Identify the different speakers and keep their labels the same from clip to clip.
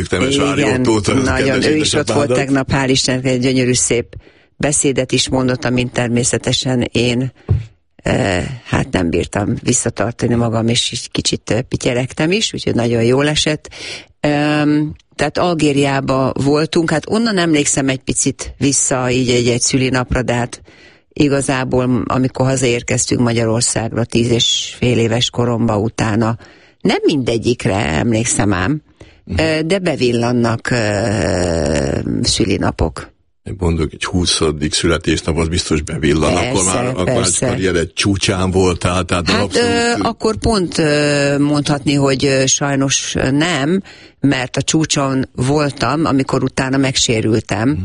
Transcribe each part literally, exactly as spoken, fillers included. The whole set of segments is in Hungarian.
Speaker 1: üdvözöljük Temesvári Ottót.
Speaker 2: Nagyon, ő is ott volt tegnap, hál' Istennek, egy gyönyörű szép beszédet is mondott, amint természetesen én eh, hát nem bírtam visszatartani magam, és kicsit pityeregtem is, úgyhogy nagyon jól esett. Um, tehát Algériába voltunk, hát onnan emlékszem egy picit vissza, így egy-egy szülinapra, de hát igazából, amikor hazaérkeztünk Magyarországra tíz és fél éves koromba utána, nem mindegyikre emlékszem ám, uh-huh. de bevillannak uh, szülinapok.
Speaker 1: Mondjuk egy huszadik születésnap az biztos bevillan, persze, akkor már akkor már karriered csúcsán voltál, tehát
Speaker 2: hát
Speaker 1: abszolút...
Speaker 2: ö, akkor pont ö, mondhatni, hogy ö, sajnos nem, mert a csúcson voltam, amikor utána megsérültem, hmm.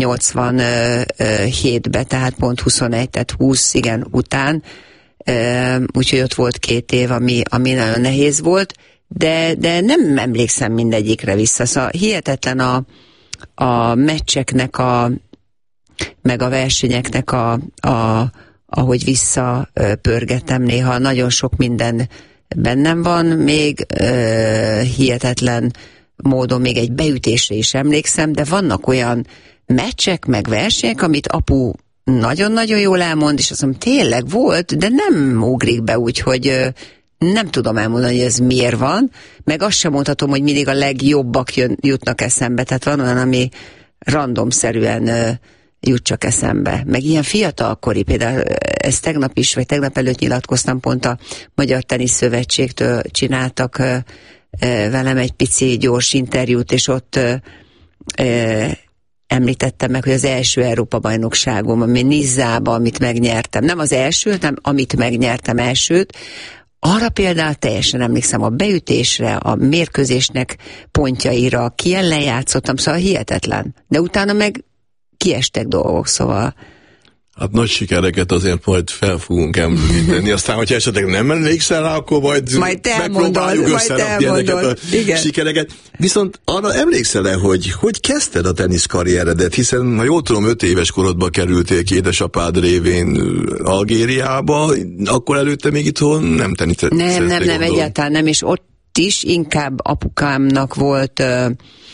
Speaker 2: nyolcvanhétben, tehát pont huszonegy, tehát húsz, igen, után, ö, úgyhogy ott volt két év, ami, ami nagyon nehéz volt, de, de nem emlékszem mindegyikre vissza, szóval hihetetlen a a meccseknek, a, meg a versenyeknek, a, a, ahogy visszapörgetem, néha nagyon sok minden bennem van, még ö, hihetetlen módon még egy beütésre is emlékszem, de vannak olyan meccsek, meg versenyek, amit apu nagyon-nagyon jól elmond, és azt mondom, tényleg volt, de nem ugrik be úgy, hogy ö, nem tudom elmondani, hogy ez miért van, meg azt sem mondhatom, hogy mindig a legjobbak jön, jutnak eszembe, tehát van olyan, ami randomszerűen uh, jut csak eszembe. Meg ilyen fiatalkori, például ezt tegnap is, vagy tegnap előtt nyilatkoztam, pont a Magyar Tenisz Szövetségtől csináltak uh, uh, velem egy pici gyors interjút, és ott uh, uh, említettem meg, hogy az első Európa-bajnokságom, ami Nizzában, amit megnyertem, nem az első, hanem amit megnyertem elsőt, arra például teljesen emlékszem a beütésre, a mérkőzésnek pontjaira, ki ellen játszottam, szóval hihetetlen. De utána meg kiestek dolgok, szóval...
Speaker 1: Hát nagy sikereket azért majd fel fogunk említeni, aztán, hogyha esetleg nem emlékszel rá, akkor majd,
Speaker 2: majd
Speaker 1: megpróbáljuk összerakni ezeket a
Speaker 2: igen.
Speaker 1: sikereket. Viszont arra emlékszel-e, hogy hogy kezdted a teniszkarrieredet, hiszen, ha jól tudom, öt éves korodban kerültél ki édesapád révén Algériába, akkor előtte még itthon nem teniszeztél.
Speaker 2: Nem, nem, nem, egyáltalán nem, és ott is inkább apukámnak volt... Uh,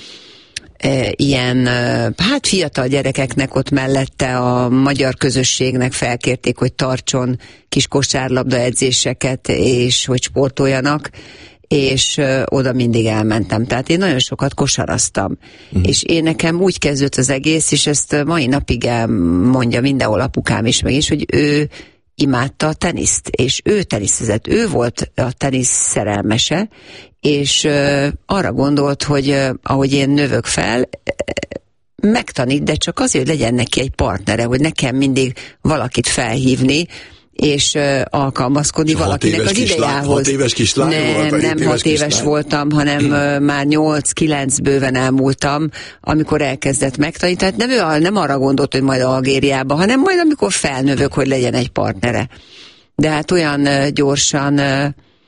Speaker 2: E, ilyen, hát fiatal gyerekeknek ott mellette a magyar közösségnek felkérték, hogy tartson kis kosárlabda edzéseket, és hogy sportoljanak, és ö, oda mindig elmentem. Tehát én nagyon sokat kosaraztam. Mm. És én nekem úgy kezdődött az egész, és ezt mai napig elmondja mindenhol apukám is meg is, hogy ő imádta a teniszt, és ő teniszezett, ő volt a tenisz szerelmese, és uh, arra gondolt, hogy uh, ahogy én növök fel, uh, megtanít, de csak azért, hogy legyen neki egy partnere, hogy nekem mindig valakit felhívni, és uh, alkalmazkodni és valakinek az idejához.
Speaker 1: Hat éves kislány
Speaker 2: nem,
Speaker 1: volt?
Speaker 2: Nem, nem hat éves kislány voltam, hanem uh, már nyolc-kilenc bőven elmúltam, amikor elkezdett megtanítani. Tehát nem, ő nem arra gondolt, hogy majd Algériába, hanem majd amikor felnövök, hogy legyen egy partnere. De hát olyan uh, gyorsan uh,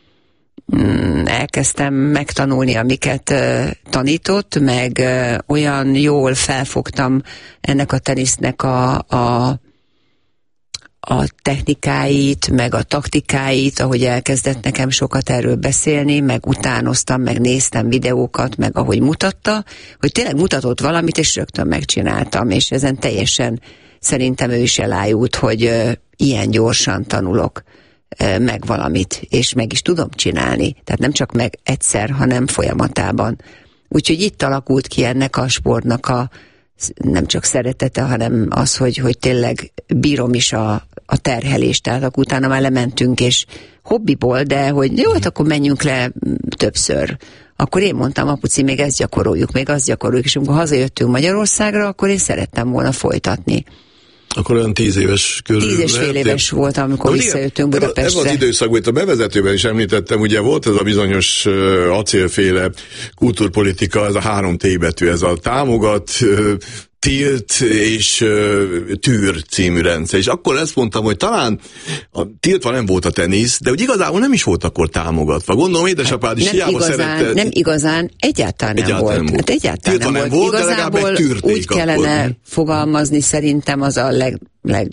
Speaker 2: elkezdtem megtanulni, amiket uh, tanított, meg uh, olyan jól felfogtam ennek a tenisznek a, a a technikáit, meg a taktikáit, ahogy elkezdett nekem sokat erről beszélni, meg utánoztam, meg néztem videókat, meg ahogy mutatta, hogy tényleg mutatott valamit, és rögtön megcsináltam, és ezen teljesen szerintem ő is elájult, hogy uh, ilyen gyorsan tanulok uh, meg valamit, és meg is tudom csinálni. Tehát nem csak meg egyszer, hanem folyamatában. Úgyhogy itt alakult ki ennek a sportnak a nem csak szeretete, hanem az, hogy, hogy tényleg bírom is a, a terhelést, tehát akkor utána már lementünk, és hobbiból, de hogy jó, hát akkor menjünk le többször. Akkor én mondtam, apuci, még ezt gyakoroljuk, még azt gyakoroljuk, és amikor hazajöttünk Magyarországra, akkor én szerettem volna folytatni.
Speaker 1: Akkor olyan tíz éves körül.
Speaker 2: Tíz és fél éves voltam, amikor visszajöttünk Budapestre.
Speaker 1: Ez az időszakban, itt a bevezetőben is említettem, ugye volt ez a bizonyos uh, acélféle kultúrpolitika, ez a három T betű, ez a támogat, uh, tilt és uh, tűr című rendszer. És akkor ezt mondtam, hogy talán a tiltva nem volt a tenisz, de hogy igazából nem is volt akkor támogatva. Gondolom, édesapád is
Speaker 2: nem
Speaker 1: hiába
Speaker 2: igazán,
Speaker 1: szerette.
Speaker 2: Nem igazán, egyáltalán nem
Speaker 1: egyáltalán
Speaker 2: volt.
Speaker 1: Nem volt.
Speaker 2: Hát egyáltalán
Speaker 1: tiltva
Speaker 2: nem,
Speaker 1: nem
Speaker 2: volt.
Speaker 1: volt,
Speaker 2: Igazából úgy kellene
Speaker 1: akkor
Speaker 2: fogalmazni, szerintem az a leg, leg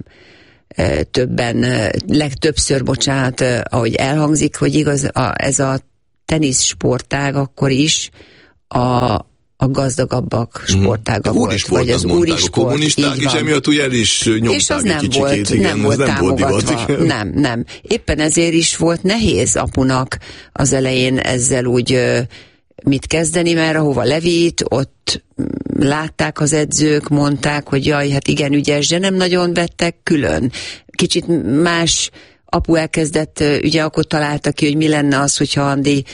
Speaker 2: többen, legtöbbször, bocsánat, ahogy elhangzik, hogy igaz, a, ez a tenisz sportág akkor is a a gazdagabbak sportága
Speaker 1: hmm.
Speaker 2: volt, vagy az úrisport.
Speaker 1: A kommunisták is emiatt ugye el is nyomták
Speaker 2: és az
Speaker 1: egy
Speaker 2: nem
Speaker 1: kicsikét,
Speaker 2: volt,
Speaker 1: igen,
Speaker 2: nem volt
Speaker 1: nem
Speaker 2: támogatva.
Speaker 1: volt divat,
Speaker 2: nem, nem. Éppen ezért is volt nehéz apunak az elején ezzel úgy mit kezdeni, mert ahova levitt, ott látták az edzők, mondták, hogy jaj, hát igen, ügyes, de nem nagyon vettek külön. Kicsit más apu elkezdett, ugye akkor találta ki, hogy mi lenne az, hogyha Andi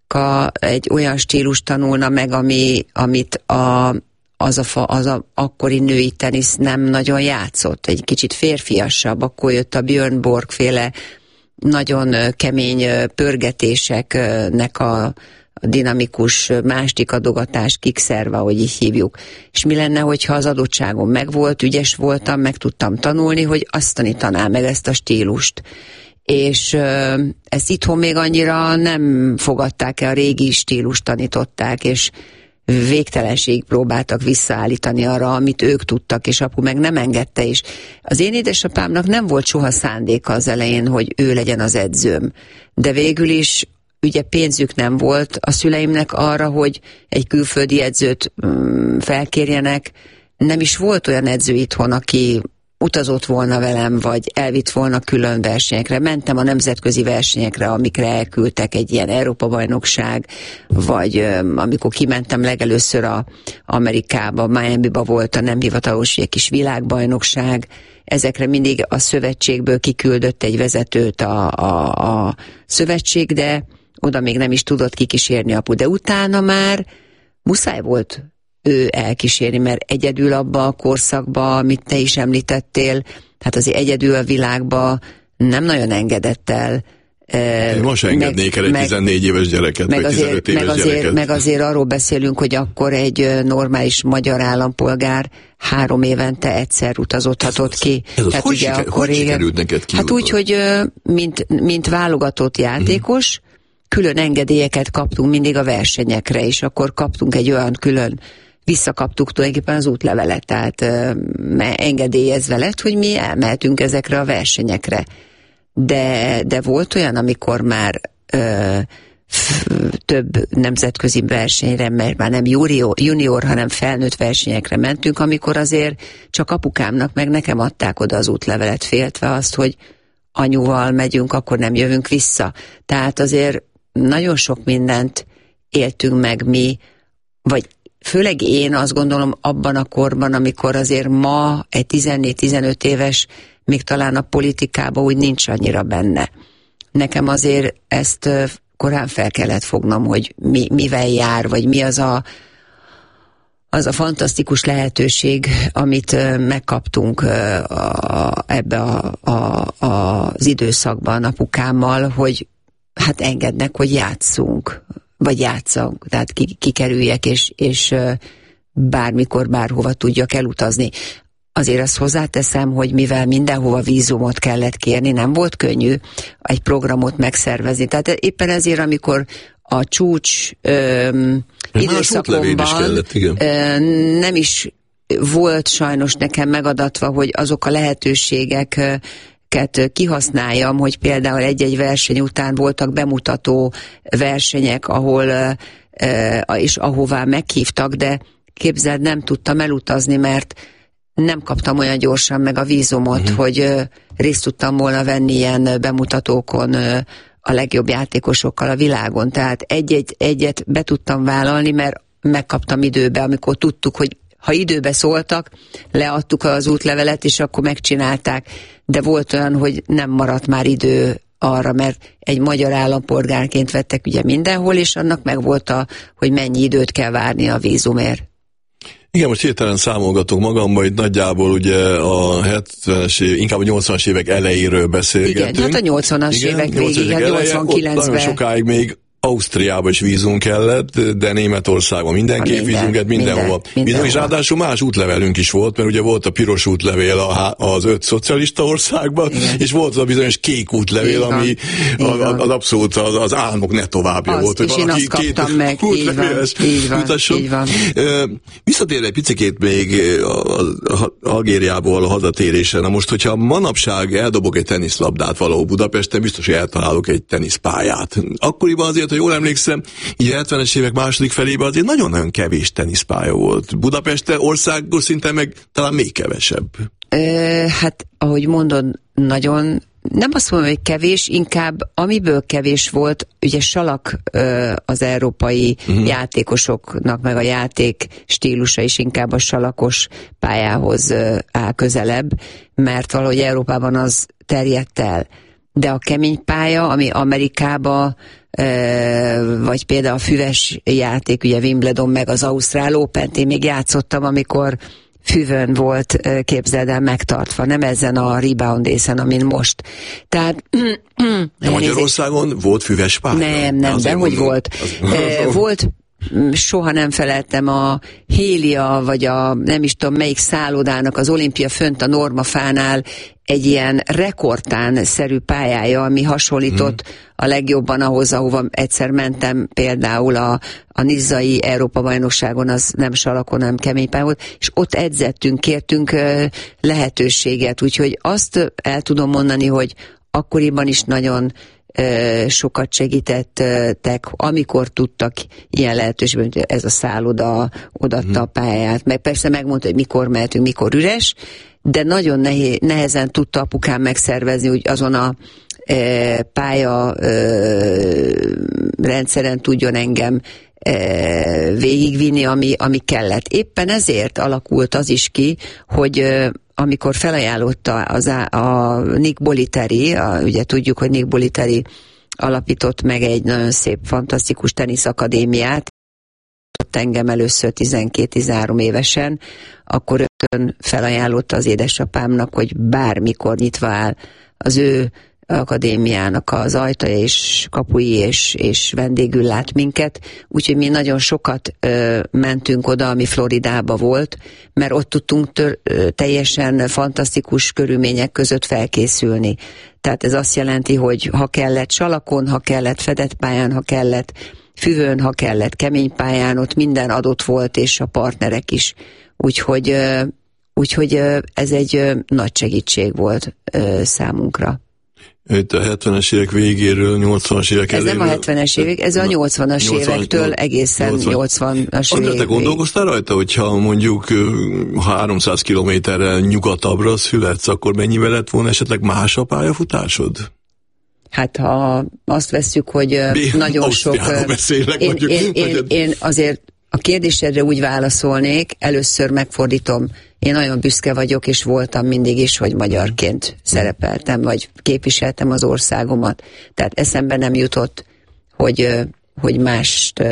Speaker 2: egy olyan stílus tanulna meg, ami, amit a, az, a fa, az a akkori női tenisz nem nagyon játszott. Egy kicsit férfiasabb, akkor jött a Björn Borg féle nagyon kemény pörgetéseknek a dinamikus másik adogatás, kickszerve, hogy így hívjuk. És mi lenne, hogyha az adottságom megvolt, ügyes voltam, meg tudtam tanulni, hogy azt tanítanám meg ezt a stílust. És ezt itthon még annyira nem fogadták el, a régi stílust tanították, és végtelenség próbáltak visszaállítani arra, amit ők tudtak, és apu meg nem engedte, és az én édesapámnak nem volt soha szándéka az elején, hogy ő legyen az edzőm, de végül is ugye pénzük nem volt a szüleimnek arra, hogy egy külföldi edzőt felkérjenek, nem is volt olyan edző itthon, aki utazott volna velem, vagy elvitt volna külön versenyekre. Mentem a nemzetközi versenyekre, amikre elküldtek, egy ilyen Európa-bajnokság, vagy um, amikor kimentem legelőször a Amerikába, Miami-ba volt a nem hivatalos egy kis világbajnokság, ezekre mindig a szövetségből kiküldött egy vezetőt a, a, a szövetség, de oda még nem is tudott kikísérni apu, de utána már muszáj volt ő elkísérni, mert egyedül abba a korszakba, amit te is említettél, hát azért egyedül a világba nem nagyon engedett el.
Speaker 1: Én most engednék el egy meg, tizennégy éves gyereket, meg vagy tizenöt éves
Speaker 2: meg azért,
Speaker 1: gyereket.
Speaker 2: Meg azért arról beszélünk, hogy akkor egy normális magyar állampolgár három évente egyszer utazothatott ki.
Speaker 1: Ez az, hogy, siker, akkor hogy sikerült neked ki?
Speaker 2: Hát úgy, hogy mint, mint válogatott játékos, uh-huh. külön engedélyeket kaptunk mindig a versenyekre, és akkor kaptunk egy olyan külön, visszakaptuk tulajdonképpen az útlevelet, tehát ö, engedélyezve lett, hogy mi elmehetünk ezekre a versenyekre. De, de volt olyan, amikor már ö, f, több nemzetközi versenyre, mert már nem junior, junior, hanem felnőtt versenyekre mentünk, amikor azért csak apukámnak meg nekem adták oda az útlevelet, féltve azt, hogy anyuval megyünk, akkor nem jövünk vissza. Tehát azért nagyon sok mindent éltünk meg mi, vagy főleg én azt gondolom abban a korban, amikor azért ma egy tizennégy-tizenöt éves még talán a politikában úgy nincs annyira benne. Nekem azért ezt korán fel kellett fognom, hogy mi, mivel jár, vagy mi az a, az a fantasztikus lehetőség, amit megkaptunk ebbe a, a, az időszakban apukámmal, hogy hát engednek, hogy játszunk, vagy játszunk, tehát kikerüljek, és, és bármikor, bárhova tudjak elutazni. Azért azt hozzáteszem, hogy mivel mindenhova vízumot kellett kérni, nem volt könnyű egy programot megszervezni. Tehát éppen ezért, amikor a csúcs öm, időszakomban is kellett, igen. Öm, nem is volt sajnos nekem megadatva, hogy azok a lehetőségek kihasználjam, hogy például egy-egy verseny után voltak bemutató versenyek, ahol és ahová meghívtak, de képzeld, nem tudtam elutazni, mert nem kaptam olyan gyorsan meg a vízumot, uh-huh. hogy részt tudtam volna venni ilyen bemutatókon a legjobb játékosokkal a világon. Tehát egy-egy, egyet be tudtam vállalni, mert megkaptam időbe, amikor tudtuk, hogy ha időbe szóltak, leadtuk az útlevelet, és akkor megcsinálták, de volt olyan, hogy nem maradt már idő arra, mert egy magyar állampolgárként vettek ugye mindenhol, és annak meg volt a, hogy mennyi időt kell várni a vízumért.
Speaker 1: Igen, most hirtelen számolgatok magamban, hogy nagyjából ugye a hetvenes év, inkább a nyolcvanas évek elejéről beszélgetünk.
Speaker 2: Igen, hát a nyolcvanas évek végig, a nyolcvankilencben.
Speaker 1: Nagyon sokáig még Ausztriába is vízum kellett, de Németországban mindenképp vízunket mindenhova. Minden, és ráadásul más útlevelünk is volt, mert ugye volt a piros útlevél az öt szocialista országban, igen. és volt az a bizonyos kék útlevél, van, ami az abszolút az, az álmok ne továbbja
Speaker 2: azt,
Speaker 1: volt, hogy valaki két útlevéles jutasson. Visszatérve egy picikét még Algériából a hazatérésre. Na most, hogyha manapság eldobok egy teniszlabdát valahol Budapesten, biztos, hogy eltalálok egy teniszpályát. Akkoriban azért ha jól emlékszem, így a hetvenes évek második felében azért nagyon-nagyon kevés teniszpálya volt. Budapesten országos szinten meg talán még kevesebb.
Speaker 2: Ö, hát, ahogy mondod, nagyon, nem azt mondom, hogy kevés, inkább amiből kevés volt, ugye salak ö, az európai uh-huh. játékosoknak, meg a játék stílusa is inkább a salakos pályához ö, áll közelebb, mert valahogy Európában az terjedt el. De a kemény pálya, ami Amerikába, vagy például a füves játék, ugye Wimbledon, meg az Ausztrál Open-t én még játszottam, amikor füvön volt, képzeld el, megtartva, nem ezen a rebound észen, amin most. Tehát...
Speaker 1: De Magyarországon volt füves pálya?
Speaker 2: Nem, nem, de hogy volt. Az... Volt, soha nem feleltem a Hélia, vagy a nem is tudom melyik szállodának az Olimpia fönt a Normafánál egy ilyen rekordtán-szerű pályája, ami hasonlított hmm. a legjobban ahhoz, ahova egyszer mentem, például a, a nizzai Európa-bajnokságon, az nem salakon, nem kemény pálya volt, és ott edzettünk, kértünk lehetőséget, úgyhogy azt el tudom mondani, hogy akkoriban is nagyon sokat segítettek, amikor tudtak ilyen lehetőségben, ez a szálloda odatta a pályát, meg persze megmondta, hogy mikor mehetünk, mikor üres, de nagyon nehéz, nehezen tudta apukám megszervezni, hogy azon a e, pálya e, rendszeren tudjon engem e, végigvinni, ami, ami kellett. Éppen ezért alakult az is ki, hogy e, amikor felajánlotta az a, a Nick Bollettieri, a, ugye tudjuk, hogy Nick Bollettieri alapított meg egy nagyon szép, fantasztikus teniszakadémiát, ott engem először tizenkét-tizenhárom évesen, akkor rögtön felajánlotta az édesapámnak, hogy bármikor nyitva áll az ő akadémiának az ajtaja és kapui, és, és vendégül lát minket, úgyhogy mi nagyon sokat ö, mentünk oda, ami Floridába volt, mert ott tudtunk tör, ö, teljesen fantasztikus körülmények között felkészülni. Tehát ez azt jelenti, hogy ha kellett salakon, ha kellett fedett pályán, ha kellett füvön, ha kellett kemény pályán, ott minden adott volt, és a partnerek is. Úgyhogy, ö, úgyhogy ö, ez egy ö, nagy segítség volt ö, számunkra.
Speaker 1: Itt a hetvenes évek végéről, nyolcvanas évek
Speaker 2: eléről. Ez
Speaker 1: eléről.
Speaker 2: nem a hetvenes évek, ez a nyolcvanas évektől egészen nyolcvanas évek.
Speaker 1: Te gondolkoztál rajta, hogyha mondjuk háromszáz kilométerrel nyugatabbra születsz, akkor mennyivel lett volna esetleg más a pályafutásod?
Speaker 2: Hát ha azt vesszük, hogy Bé, nagyon sok...
Speaker 1: beszélek,
Speaker 2: én,
Speaker 1: mondjuk,
Speaker 2: én, én, én azért a kérdésedre úgy válaszolnék, először megfordítom, én nagyon büszke vagyok, és voltam mindig is, hogy magyarként szerepeltem, vagy képviseltem az országomat. Tehát eszembe nem jutott, hogy, hogy mást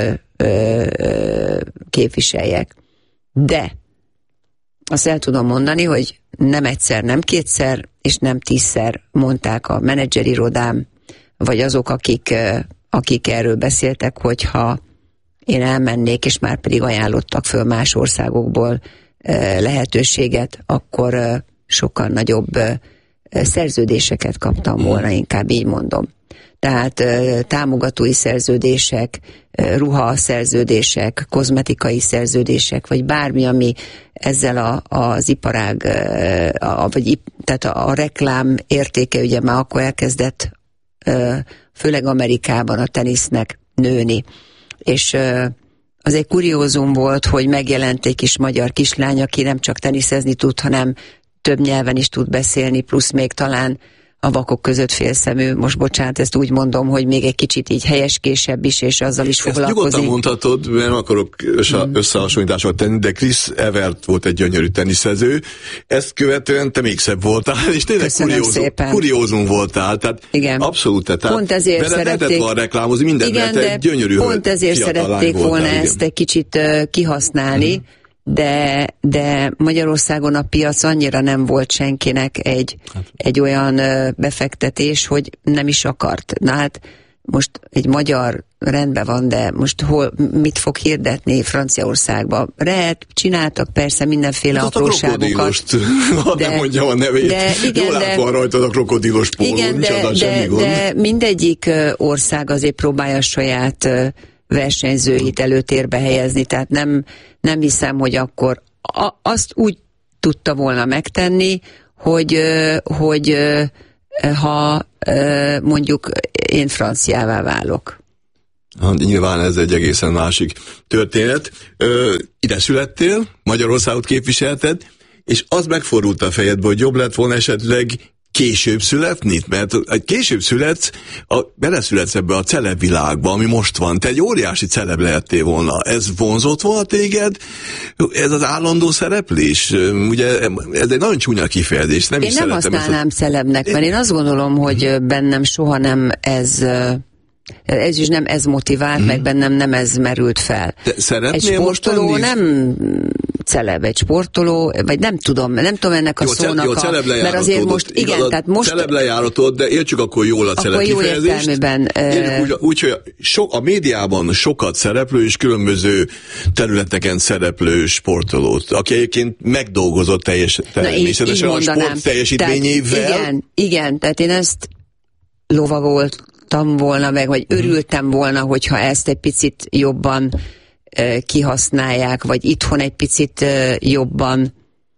Speaker 2: képviseljek. De azt el tudom mondani, hogy nem egyszer, nem kétszer, és nem tízszer mondták a menedzserirodám, vagy azok, akik, akik erről beszéltek, hogyha én elmennék, és már pedig ajánlottak föl más országokból lehetőséget, akkor sokkal nagyobb szerződéseket kaptam volna, inkább így mondom. Tehát támogatói szerződések, ruhaszerződések, kozmetikai szerződések, vagy bármi, ami ezzel a, az iparág, a, vagy tehát a, a reklám értéke ugye már akkor elkezdett, főleg Amerikában a tenisznek nőni. És az egy kuriózum volt, hogy megjelent egy kis magyar kislány, aki nem csak teniszezni tud, hanem több nyelven is tud beszélni, plusz még talán a vakok között félszemű. Most bocsánat, ezt úgy mondom, hogy még egy kicsit így helyeskésebb is, és azzal is foglalkozik.
Speaker 1: Ezt nyugodtan mondhatod, mert nem akarok összehasonlításokat tenni, de Chris Evert volt egy gyönyörű teniszező, ezt követően te még szebb voltál, és tényleg kuriózum, kuriózum voltál, tehát igen. Abszolút, tehát
Speaker 2: pont ezért
Speaker 1: de szerették, lehetett volna reklámozni mindent,
Speaker 2: igen,
Speaker 1: de egy gyönyörű
Speaker 2: pont ezért szerették volna voltál, ezt igen. egy kicsit uh, kihasználni, hmm. De, de Magyarországon a piac annyira nem volt senkinek egy, hát. egy olyan befektetés, hogy nem is akart. Na hát most egy magyar rendben van, de most hol, mit fog hirdetni Franciaországba? Lehet, csináltak persze mindenféle hát apróságokat.
Speaker 1: Ha nem mondjam a nevét. De, igen, jól át van rajtad a krokodilos póló,
Speaker 2: igen, de, de, de mindegyik ország azért próbálja a saját versenyzőit előtérbe helyezni, tehát nem, nem hiszem, hogy akkor a, azt úgy tudta volna megtenni, hogy, hogy ha mondjuk én franciává válok.
Speaker 1: Hát, nyilván ez egy egészen másik történet. Ö, ide születtél, Magyarországot képviselted, és az megfordult a fejedbe, hogy jobb lett volna esetleg később születni, mert később születsz, a, beleszületsz ebbe a celeb világba, ami most van. Te egy óriási celeb lehettél volna. Ez vonzott volna téged? Ez az állandó szereplés? Ugye ez egy nagyon csúnya kifejezés. Nem
Speaker 2: én
Speaker 1: is
Speaker 2: nem használnám a... celebnek, mert én azt gondolom, hogy bennem soha nem ez... Ez is nem ez motivált, mm. meg bennem nem ez merült fel. Egy sportoló nem celeb, egy sportoló, vagy nem tudom, nem tudom ennek a jó, szónak jó, a... Mert azért most, igen, igaz, tehát most...
Speaker 1: Celeb lejáratod, de értsük akkor jól a celeb kifejezést. Értjük úgy, úgy, hogy so, a médiában sokat szereplő és különböző területeken szereplő sportolót, aki egyébként megdolgozott teljes, természetesen a sport teljesítményével.
Speaker 2: Igen, igen, tehát én ezt lovagoltam volna meg, vagy örültem volna, hogyha ezt egy picit jobban e, kihasználják, vagy itthon egy picit e, jobban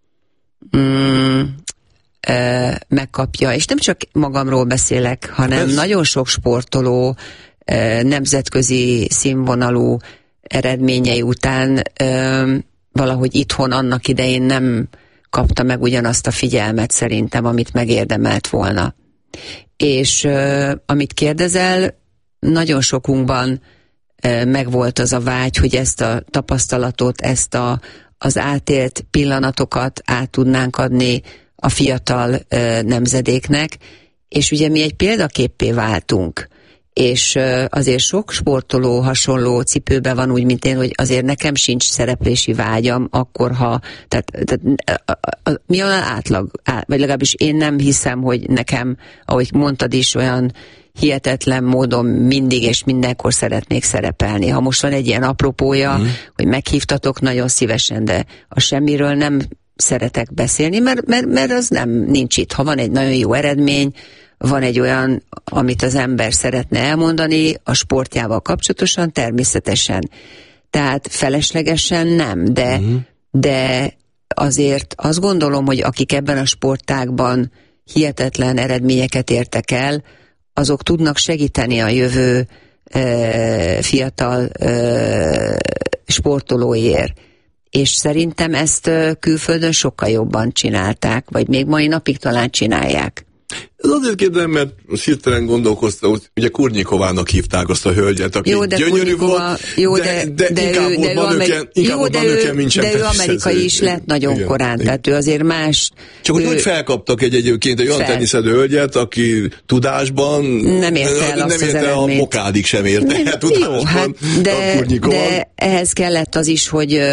Speaker 2: mm, e, megkapja. És nem csak magamról beszélek, hanem ez... nagyon sok sportoló e, nemzetközi színvonalú eredményei után e, valahogy itthon annak idején nem kapta meg ugyanazt a figyelmet szerintem, amit megérdemelt volna. És uh, amit kérdezel, nagyon sokunkban uh, megvolt az a vágy, hogy ezt a tapasztalatot, ezt a, az átélt pillanatokat át tudnánk adni a fiatal uh, nemzedéknek, és ugye mi egy példaképpé váltunk, és uh, azért sok sportoló hasonló cipőben van úgy, mint én, hogy azért nekem sincs szereplési vágyam, akkor ha, tehát, tehát a, a, a, mi olyan átlag, á, vagy legalábbis én nem hiszem, hogy nekem, ahogy mondtad is, olyan hihetetlen módon mindig és mindenkor szeretnék szerepelni. Ha most van egy ilyen apropója, mm. hogy meghívtatok, nagyon szívesen, de a semmiről nem szeretek beszélni, mert, mert, mert az nem nincs itt. Ha van egy nagyon jó eredmény, van egy olyan, amit az ember szeretne elmondani a sportjával kapcsolatosan, természetesen. Tehát feleslegesen nem, de, uh-huh. de azért azt gondolom, hogy akik ebben a sportágban hihetetlen eredményeket értek el, azok tudnak segíteni a jövő e, fiatal e, sportolóért. És szerintem ezt külföldön sokkal jobban csinálták, vagy még mai napig talán csinálják.
Speaker 1: Ez azért kérdem, mert hirtelen gondolkoztam, hogy ugye Kurnyikovának hívták azt a hölgyet, aki jó, gyönyörű volt,
Speaker 2: jó, de, de, de, de inkább ő, ott van őken, inkább jó, ott van őken, mint sem. De ő amerikai is lett nagyon igen, korán, igen. Tehát ő azért más...
Speaker 1: Csak ő, hogy felkaptak egy egyébként egy olyan teniszedő hölgyet, aki tudásban...
Speaker 2: Nem érte el azt
Speaker 1: nem érte
Speaker 2: az
Speaker 1: a mokádig sem érte el tudásban.
Speaker 2: Jó, hát, de, de ehhez kellett az is, hogy...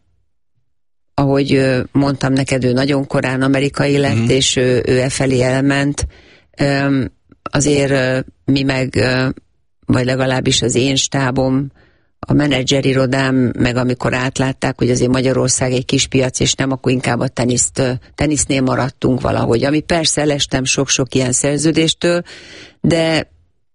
Speaker 2: ahogy mondtam neked, ő nagyon korán amerikai lett, mm. és ő, ő e felé elment. Azért mi meg, vagy legalábbis az én stábom, a menedzserirodám, meg amikor átlátták, hogy azért Magyarország egy kis piac, és nem, akkor inkább a teniszt, tenisznél maradtunk valahogy. Ami persze elestem sok-sok ilyen szerződéstől, de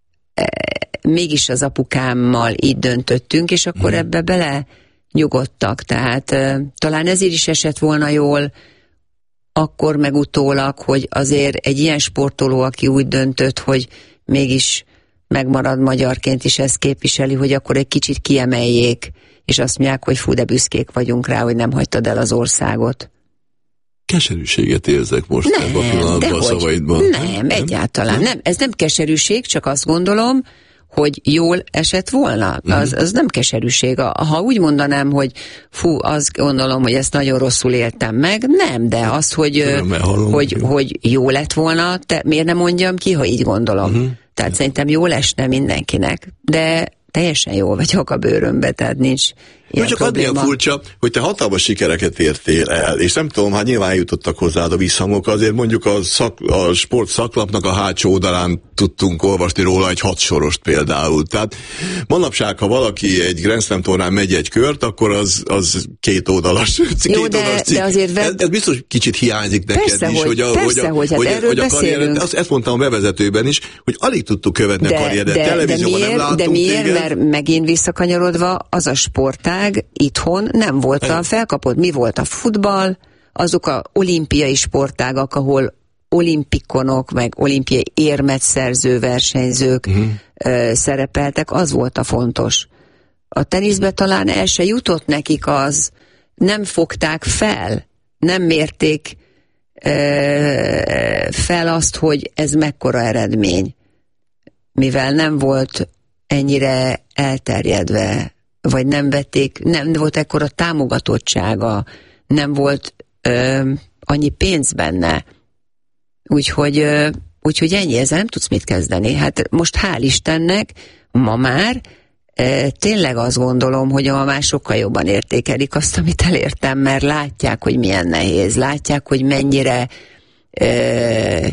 Speaker 2: mégis az apukámmal így döntöttünk, és akkor mm. ebbe bele nyugodtak, tehát uh, talán ezért is esett volna jól akkor meg utólag, hogy azért egy ilyen sportoló, aki úgy döntött, hogy mégis megmarad magyarként is ezt képviseli, hogy akkor egy kicsit kiemeljék, és azt mondják, hogy fú, de büszkék vagyunk rá, hogy nem hagytad el az országot.
Speaker 1: Keserűséget érzek most nem, ebben a pillanatban a szavaidban.
Speaker 2: Nem, nem, egyáltalán nem. nem. Ez nem keserűség, csak azt gondolom, hogy jól esett volna. Az, az nem keserűség. Ha úgy mondanám, hogy fú, azt gondolom, hogy ezt nagyon rosszul éltem meg, nem, de az, hogy, hallom, hogy, hogy jó lett volna, te miért nem mondjam ki, ha így gondolom. Uh-huh. Tehát szerintem jól esne mindenkinek, de teljesen jól vagyok a bőrömbe, tehát nincs ilyen
Speaker 1: csak
Speaker 2: probléma.
Speaker 1: Csak az furcsa, hogy te hatalmas sikereket értél el, és nem tudom, hát nyilván jutottak hozzád a visszhangok, azért mondjuk a, szak, a sport szaklapnak a hátsó oldalán tudtunk olvasni róla egy hatsorost például. Tehát manapság, ha valaki egy Grand Slam tornán megy egy kört, akkor az, az két oldalas, két
Speaker 2: jó, de,
Speaker 1: oldalas cikk.
Speaker 2: De azért
Speaker 1: ez, ez biztos kicsit hiányzik neked
Speaker 2: persze,
Speaker 1: is,
Speaker 2: hogy,
Speaker 1: hogy a,
Speaker 2: persze,
Speaker 1: hogy a,
Speaker 2: hogy, hát
Speaker 1: hogy a, hogy a karriered, azt, ezt mondtam a bevezetőben is, hogy alig tudtuk követni de, a karrieredet,
Speaker 2: de,
Speaker 1: televízióban
Speaker 2: de miért,
Speaker 1: nem láttunk
Speaker 2: de miért,
Speaker 1: téged.
Speaker 2: Mert megint visszakanyarodva, az a sportág itthon nem volt olyan felkapott. Mi volt a futball, azok a olimpiai sportágak, ahol olimpikonok, meg olimpiai érmet szerző versenyzők uh-huh. ö, szerepeltek, az volt a fontos. A teniszbe talán el se jutott nekik az, nem fogták fel, nem mérték ö, fel azt, hogy ez mekkora eredmény. Mivel nem volt ennyire elterjedve, vagy nem vették, nem volt ekkora támogatottsága, nem volt ö, annyi pénz benne. Úgyhogy, ö, úgyhogy ennyi, ezzel nem tudsz mit kezdeni. Hát most hál' Istennek, ma már ö, tényleg azt gondolom, hogy a már sokkal jobban értékelik azt, amit elértem, mert látják, hogy milyen nehéz, látják, hogy mennyire ö,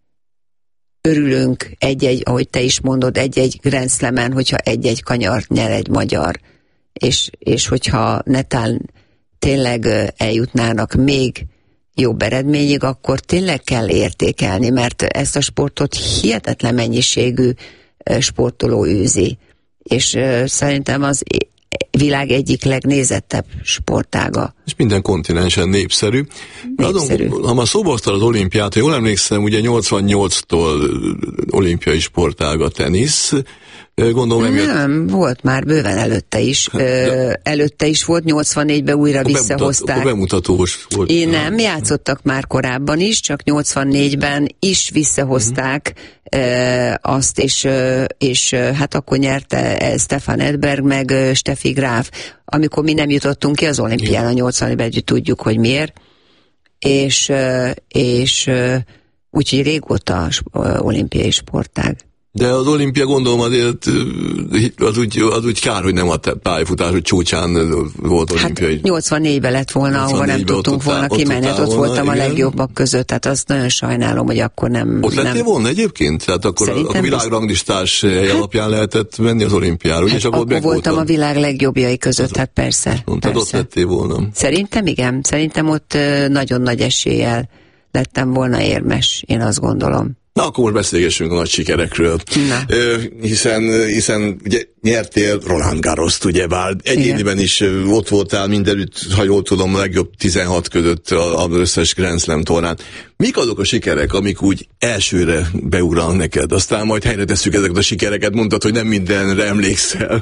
Speaker 2: örülünk egy-egy, ahogy te is mondod, egy-egy Grand Slamen, hogyha egy-egy kanyart nyer egy magyar, és, és hogyha netán tényleg eljutnának még jobb eredményig, akkor tényleg kell értékelni, mert ezt a sportot hihetetlen mennyiségű sportoló űzi, és szerintem az világ egyik legnézettebb sportága.
Speaker 1: És minden kontinensen népszerű. népszerű. Azon, ha már szóba hoztad az olimpiát, ha jól emlékszem, ugye nyolcvannyolctól olimpiai sportág a tenisz. Gondolom,
Speaker 2: emiatt... Nem, volt már bőven előtte is. De... Előtte is volt, nyolcvannégyben újra akkor visszahozták.
Speaker 1: Akkor bemutatós volt.
Speaker 2: Én nem, játszottak már korábban is, csak nyolcvannégyben is visszahozták uh-huh. azt, és, és hát akkor nyerte Stefan Edberg, meg Steffi Graf, amikor mi nem jutottunk ki az olimpiára nyolcvannégyben, tudjuk, hogy miért. És, és úgyhogy régóta olimpiai sportág.
Speaker 1: De az olimpia, gondolom, azért az úgy, az úgy kár, hogy nem a pályafutás, hogy csúcsán volt olimpiai.
Speaker 2: Hát nyolcvannégyben lett volna, ahova nem tudtunk volna kimenni, ott, ott voltam volna, a legjobbak között, tehát azt nagyon sajnálom, hogy akkor nem...
Speaker 1: Ott lettél
Speaker 2: nem...
Speaker 1: volna egyébként? Tehát akkor a világranglistás hely alapján lehetett menni az olimpiára, ugye?
Speaker 2: Hát
Speaker 1: csak
Speaker 2: akkor voltam a világ legjobbjai között, hát persze.
Speaker 1: Tehát ott lettél volna.
Speaker 2: Szerintem igen, szerintem ott nagyon nagy eséllyel lettem volna érmes, én azt gondolom.
Speaker 1: Na, akkor most beszélgessünk a nagy sikerekről. Ö, hiszen, hiszen ugye nyertél Roland Garrost, ugyebár egyéniben is ott voltál mindenütt, ha jól tudom, a legjobb tizenhat között az összes Grand Slam tornán. Mik azok a sikerek, amik úgy elsőre beugranak neked? Aztán majd helyre tesszük ezeket a sikereket, mondtad, hogy nem mindenre emlékszel.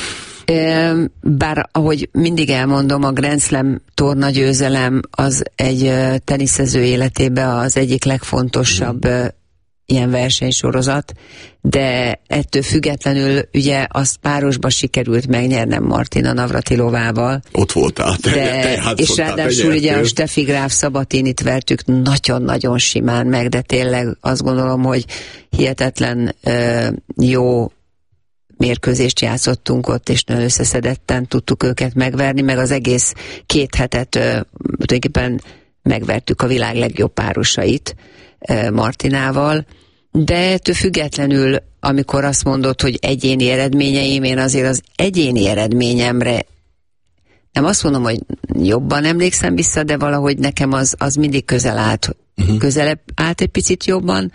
Speaker 2: Bár ahogy mindig elmondom, a Grand Slam torna győzelem az egy teniszező életében az egyik legfontosabb mm. ilyen versenysorozat, de ettől függetlenül ugye azt párosba sikerült megnyernem Martina Navratilovával.
Speaker 1: Ott voltál, te,
Speaker 2: de,
Speaker 1: te
Speaker 2: és ráadásul ugye a Steffi Graf Sabatinit vertük nagyon-nagyon simán meg, de tényleg azt gondolom, hogy hihetetlen uh, jó mérkőzést játszottunk ott, és nagyon összeszedetten tudtuk őket megverni, meg az egész két hetet uh, tulajdonképpen megvertük a világ legjobb párosait uh, Martinával, de ettől függetlenül, amikor azt mondod, hogy egyéni eredményeim, én azért az egyéni eredményemre nem azt mondom, hogy jobban emlékszem vissza, de valahogy nekem az, az mindig közel állt, uh-huh. közelebb állt egy picit jobban,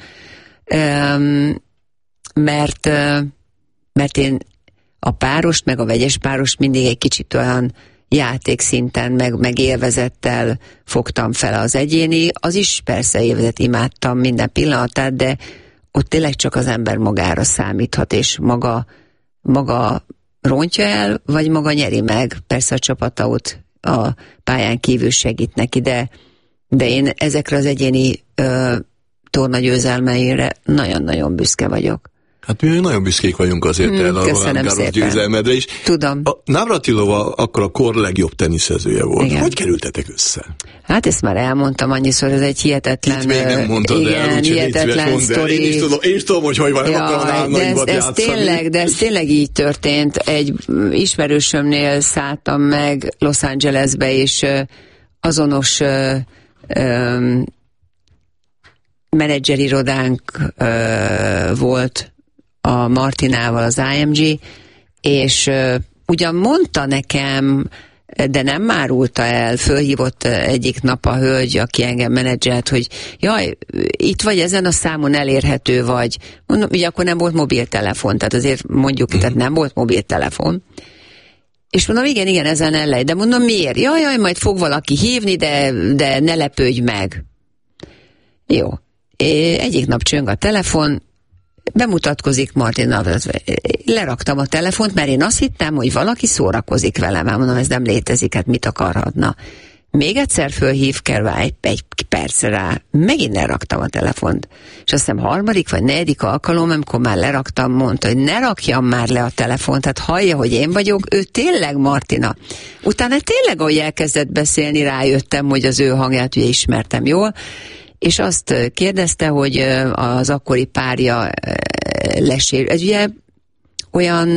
Speaker 2: um, mert, uh, mert én a párost, meg a vegyes párost mindig egy kicsit olyan játékszinten, meg, meg élvezettel fogtam fel. Az egyéni, az is persze élvezet, imádtam minden pillanatát, de ott tényleg csak az ember magára számíthat, és maga, maga rontja el, vagy maga nyeri meg. Persze a csapata ott a pályán kívül segít neki, de, de én ezekre az egyéni ö, tornagyőzelmeire nagyon-nagyon büszke vagyok.
Speaker 1: Hát mi nagyon büszkék vagyunk azért hmm, el a Roland Garros győzelmedre is.
Speaker 2: Tudom.
Speaker 1: A Navratilova akkor a kor legjobb teniszezője volt. Igen. Hogy kerültetek össze?
Speaker 2: Hát ezt már elmondtam annyiszor, ez egy hihetetlen...
Speaker 1: Itt még nem mondtad
Speaker 2: igen,
Speaker 1: el, úgyhogy
Speaker 2: hihetetlen sztori.
Speaker 1: Én is tudom, én is tudom, hogy hogy van, nem
Speaker 2: ja,
Speaker 1: akarom
Speaker 2: de ez, ez
Speaker 1: játszani.
Speaker 2: tényleg, de ez tényleg így történt. Egy ismerősömnél szálltam meg Los Angelesbe, és azonos ö, ö, menedzserirodánk ö, volt a Martinával, az I M G, és uh, ugyan mondta nekem, de nem árulta el, fölhívott egyik nap a hölgy, aki engem menedzselt, hogy jaj, itt vagy ezen a számon elérhető vagy. Mondom, ugye akkor nem volt mobiltelefon, tehát azért mondjuk, uh-huh. tehát nem volt mobiltelefon. És mondom, igen, igen, ezen ellej, de mondom, miért? Jaj, jaj, majd fog valaki hívni, de, de ne lepődj meg. Jó. egyik nap csöng a telefon, bemutatkozik Martina, leraktam a telefont, mert én azt hittem, hogy valaki szórakozik velem, mondom, ez nem létezik, hát mit akarhatna. Még egyszer fölhív, kell egy, egy percre rá, megint leraktam a telefont. És azt hiszem harmadik vagy negyedik alkalom, amikor már leraktam, mondta, hogy ne rakjam már le a telefont, hát hallja, hogy én vagyok, ő tényleg Martina. Utána tényleg, ahogy elkezdett beszélni, rájöttem, hogy az ő hangját ugye ismertem jól, és azt kérdezte, hogy az akkori párja lesérült. Ez ugye olyan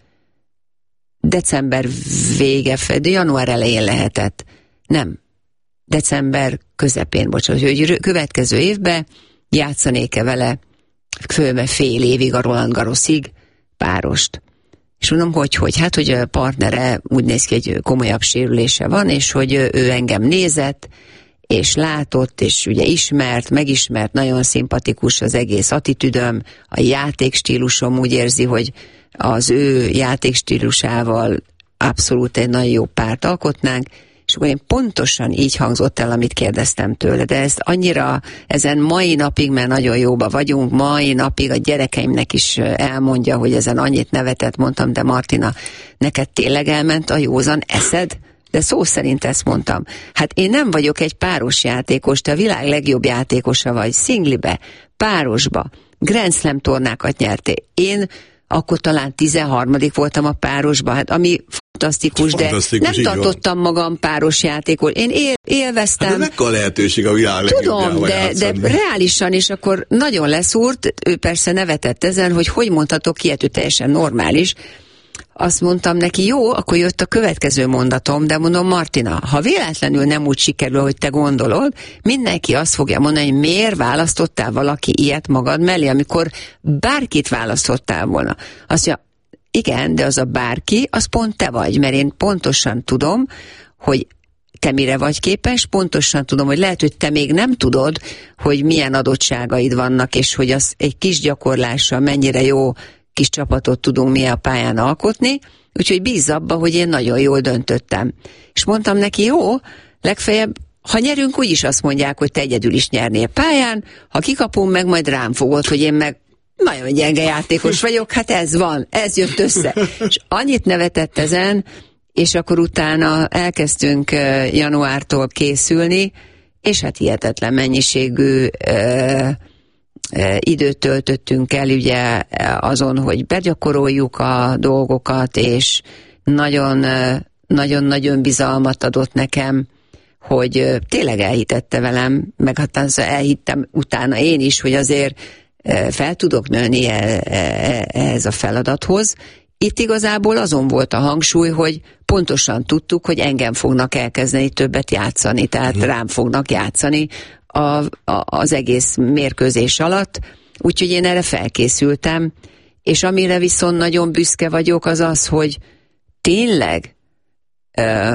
Speaker 2: december vége, de január elején lehetett. Nem. December közepén, bocsánat, hogy következő évben játszanék-e vele fölme fél évig a Roland Garrosig párost. És mondom, hogy, hogy hát, hogy a partnere úgy néz ki, hogy komolyabb sérülése van, és hogy ő engem nézett, és látott, és ugye ismert, megismert, nagyon szimpatikus az egész attitűdöm, a játékstílusom, úgy érzi, hogy az ő játékstílusával abszolút egy nagyon jó párt alkotnánk, és akkor én pontosan így hangzott el, amit kérdeztem tőle, de ezt annyira, ezen mai napig, mert nagyon jóba vagyunk, mai napig a gyerekeimnek is elmondja, hogy ezen annyit nevetett, mondtam, de Martina, neked tényleg elment a józan eszed? De szó szerint ezt mondtam. Hát én nem vagyok egy páros játékos, te a világ legjobb játékosa vagy, szinglibe, párosba, Grand Slam tornákat nyertél. Én akkor talán tizenharmadik voltam a párosba, hát ami fantasztikus, de nem tartottam magam páros játékos. Én él, élveztem.
Speaker 1: Hát mekkora lehetőség a világ legjobb.
Speaker 2: Tudom, de, de reálisan, és akkor nagyon leszúrt, ő persze nevetett ezen, hogy hogy mondhatok ilyet, ő teljesen normális. Azt mondtam neki, jó, akkor jött a következő mondatom, de mondom, Martina, ha véletlenül nem úgy sikerül, hogy te gondolod, mindenki azt fogja mondani, hogy miért választottál valaki ilyet magad mellé, amikor bárkit választottál volna. Azt mondja, igen, de az a bárki, az pont te vagy, mert én pontosan tudom, hogy te mire vagy képes, pontosan tudom, hogy lehet, hogy te még nem tudod, hogy milyen adottságaid vannak, és hogy az egy kis gyakorlással mennyire jó kis csapatot tudunk mi a pályán alkotni, úgyhogy bízz abba, hogy én nagyon jól döntöttem. És mondtam neki, jó, legfeljebb, ha nyerünk, úgyis azt mondják, hogy te egyedül is nyernél pályán, ha kikapom, meg majd rám fogod, hogy én meg nagyon gyenge játékos vagyok, hát ez van, ez jött össze. És annyit nevetett ezen, és akkor utána elkezdtünk januártól készülni, és hát hihetetlen mennyiségű uh, időt töltöttünk el ugye azon, hogy begyakoroljuk a dolgokat, és nagyon-nagyon bizalmat adott nekem, hogy tényleg elhitette velem, meg hát elhittem utána én is, hogy azért fel tudok nőni ehhez a feladathoz. Itt igazából azon volt a hangsúly, hogy pontosan tudtuk, hogy engem fognak elkezdeni többet játszani, tehát hmm. rám fognak játszani A, a, az egész mérkőzés alatt, úgyhogy én erre felkészültem, és amire viszont nagyon büszke vagyok, az az, hogy tényleg ö,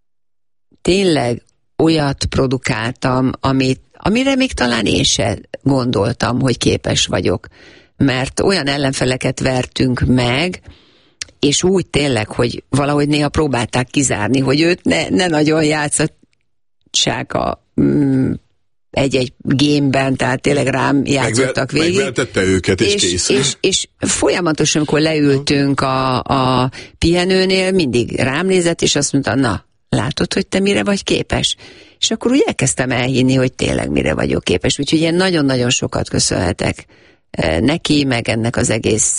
Speaker 2: tényleg olyat produkáltam, amit, amire még talán én se gondoltam, hogy képes vagyok, mert olyan ellenfeleket vertünk meg, és úgy tényleg, hogy valahogy néha próbálták kizárni, hogy őt ne, ne nagyon játszassák a mm, egy-egy gémben, tehát tényleg rám játszottak végig.
Speaker 1: Megvertette őket, és, és kész.
Speaker 2: És, és folyamatosan, amikor leültünk a, a pihenőnél, mindig rám nézett, és azt mondta, na, látod, hogy te mire vagy képes? És akkor úgy elkezdtem elhinni, hogy tényleg mire vagyok képes. Úgyhogy én nagyon-nagyon sokat köszönhetek neki, meg ennek az egész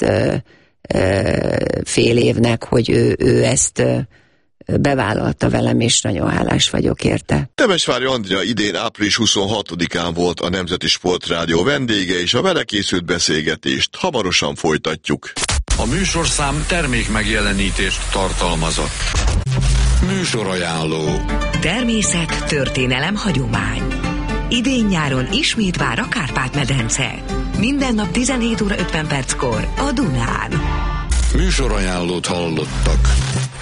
Speaker 2: fél évnek, hogy ő, ő ezt bevállalta velem, és nagyon hálás vagyok érte.
Speaker 3: Temesvári Andrea idén április huszonhatodikán volt a Nemzeti Sportrádió vendége, és a vele készült beszélgetést hamarosan folytatjuk.
Speaker 4: A műsorszám termék megjelenítést tartalmazott. Műsorajánló.
Speaker 5: Természet, történelem, hagyomány. Idén-nyáron ismét vár a Kárpát-medence. Minden nap tizenhét óra ötven perckor a Dunán.
Speaker 4: Műsorajánlót hallottak.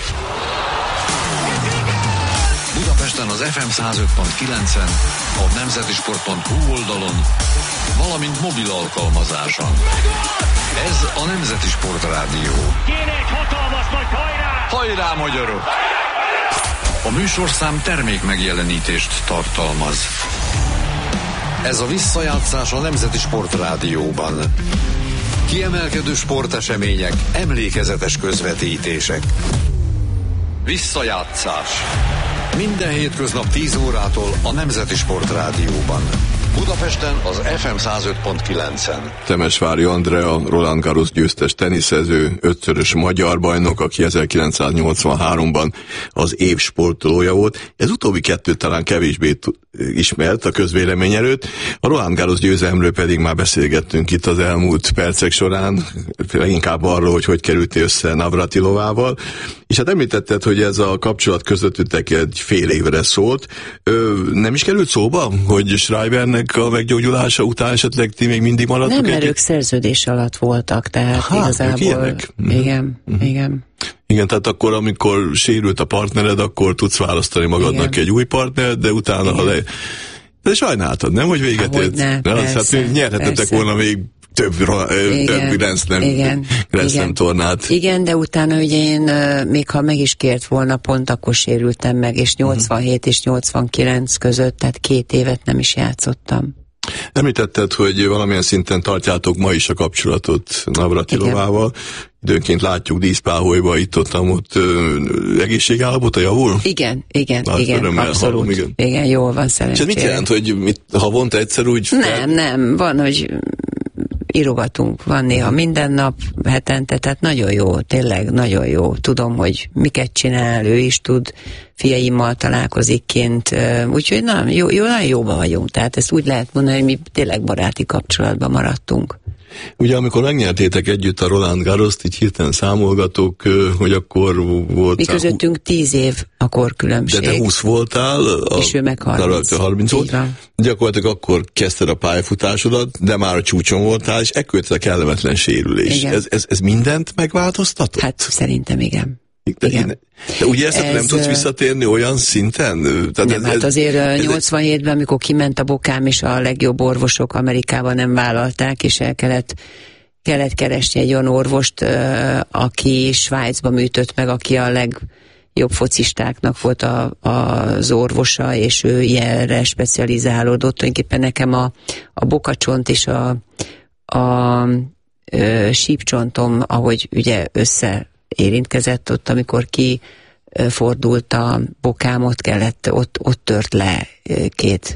Speaker 4: Budapesten az ef em száz öt pont kilencen, a nemzetisport pont hu oldalon, valamint mobil alkalmazáson. Ez a Nemzeti Sportrádió.
Speaker 6: Kéne egy hatalmas nagy hajrá!
Speaker 4: Hajrá, magyarok! A műsorszám termék megjelenítést tartalmaz. Ez a visszajátszás a Nemzeti Sportrádióban. Kiemelkedő sportesemények, emlékezetes közvetítések. Visszajátszás. Minden hétköznap tíz órától a Nemzeti Sportrádióban. Budapesten az ef em száz öt pont kilencen.
Speaker 1: Temesvári Andrea, Roland Garros győztes teniszező, ötszörös magyar bajnok, aki ezerkilencszáznyolcvanháromban az év sportolója volt. Ez utóbbi kettő talán kevésbé ismert a közvélemény előtt. A Roland Garros győzelemről pedig már beszélgettünk itt az elmúlt percek során, inkább arról, hogy hogy kerültél össze Navratilovával. És hát említetted, hogy ez a kapcsolat közöttük egy fél évre szólt. Ö, nem is került szóba, hogy Schreibernek a meggyógyulása után esetleg ti még mindig maradtok?
Speaker 2: Nem, mert ők szerződés alatt voltak, tehát ha, igazából... Igen, mm. igen.
Speaker 1: Igen, tehát akkor, amikor sérült a partnered, akkor tudsz választani magadnak igen. egy új partnert, de utána, igen. ha le... De sajnáltad, nem, hogy véget ért?
Speaker 2: Ne, persze,
Speaker 1: hát nyerhetettek persze. volna még több, igen, több Grand Slam tornát.
Speaker 2: Igen, de utána ugye én, még ha meg is kért volna, pont akkor sérültem meg, és nyolcvanhét uh-huh. és nyolcvankilenc között, tehát két évet nem is játszottam.
Speaker 1: Említetted, hogy valamilyen szinten tartjátok ma is a kapcsolatot Navratilovával. Időnként látjuk díszpáholyba, itt-ottam ott egészségállapota javul?
Speaker 2: Igen, igen, Lát, igen, abszolút. Hallom, igen. igen, jól van szerencsére.
Speaker 1: És ez mit jelent, hogy mit, havonta egyszer úgy...
Speaker 2: Nem, fel... nem, van, hogy írogatunk, van néha minden nap, hetente, tehát nagyon jó, tényleg nagyon jó. Tudom, hogy miket csinál, ő is tud, fiaimmal találkozik kint, úgyhogy na, jó, jó, nagyon jóban vagyunk. Tehát ezt úgy lehet mondani, hogy mi tényleg baráti kapcsolatban maradtunk.
Speaker 1: Ugye amikor megnyertétek együtt a Roland Garrost, így hirtelen számolgatok, hogy akkor volt...
Speaker 2: Mi közöttünk tíz év a korkülönbség.
Speaker 1: De te húsz voltál, a,
Speaker 2: és ő meg harminc.
Speaker 1: harminc volt. Gyakorlatilag akkor kezdted a pályafutásodat, de már a csúcson voltál, és ekkor jött a kellemetlen sérülés. Ez, ez, ez mindent megváltoztatott?
Speaker 2: Hát szerintem igen.
Speaker 1: De, én, de ugye ezt ez, nem tudsz visszatérni olyan szinten? Tehát
Speaker 2: nem, ez, hát azért ez, nyolcvanhétben, amikor kiment a bokám, és a legjobb orvosok Amerikában nem vállalták, és el kellett, kellett keresni egy olyan orvost, aki Svájcba műtött meg, aki a legjobb focistáknak volt a, az orvosa, és ő ilyenre specializálódott. Tulajdonképpen nekem a, a bokacsont és a, a, a sípcsontom, ahogy ugye össze érintkezett ott, amikor kifordult a bokám, ott kellett, ott, ott tört le két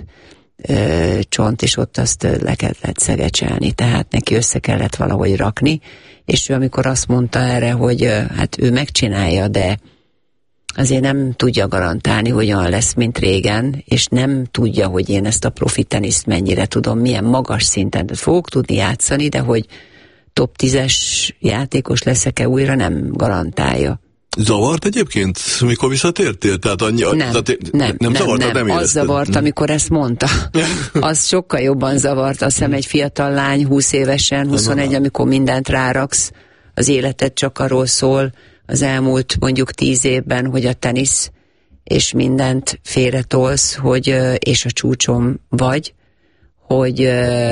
Speaker 2: ö, csont, és ott azt le kellett szegecselni, tehát neki össze kellett valahogy rakni, és ő amikor azt mondta erre, hogy ö, hát ő megcsinálja, de azért nem tudja garantálni, hogyan lesz, mint régen, és nem tudja, hogy én ezt a profi teniszt mennyire tudom, milyen magas szinten fogok tudni játszani, de hogy top tízes játékos leszek-e újra, nem garantálja.
Speaker 1: Zavart egyébként, mikor visszatértél? Tehát annyi,
Speaker 2: nem,
Speaker 1: tehát
Speaker 2: nem,
Speaker 1: nem, zavart,
Speaker 2: nem, nem.
Speaker 1: nem
Speaker 2: az zavart, amikor ezt mondta. Az sokkal jobban zavart. Azt hiszem egy fiatal lány, húsz évesen, huszonegy, amikor mindent ráraksz, az életed csak arról szól, az elmúlt mondjuk tíz évben, hogy a tenisz, és mindent félretolsz, hogy, és a csúcson vagy, hogy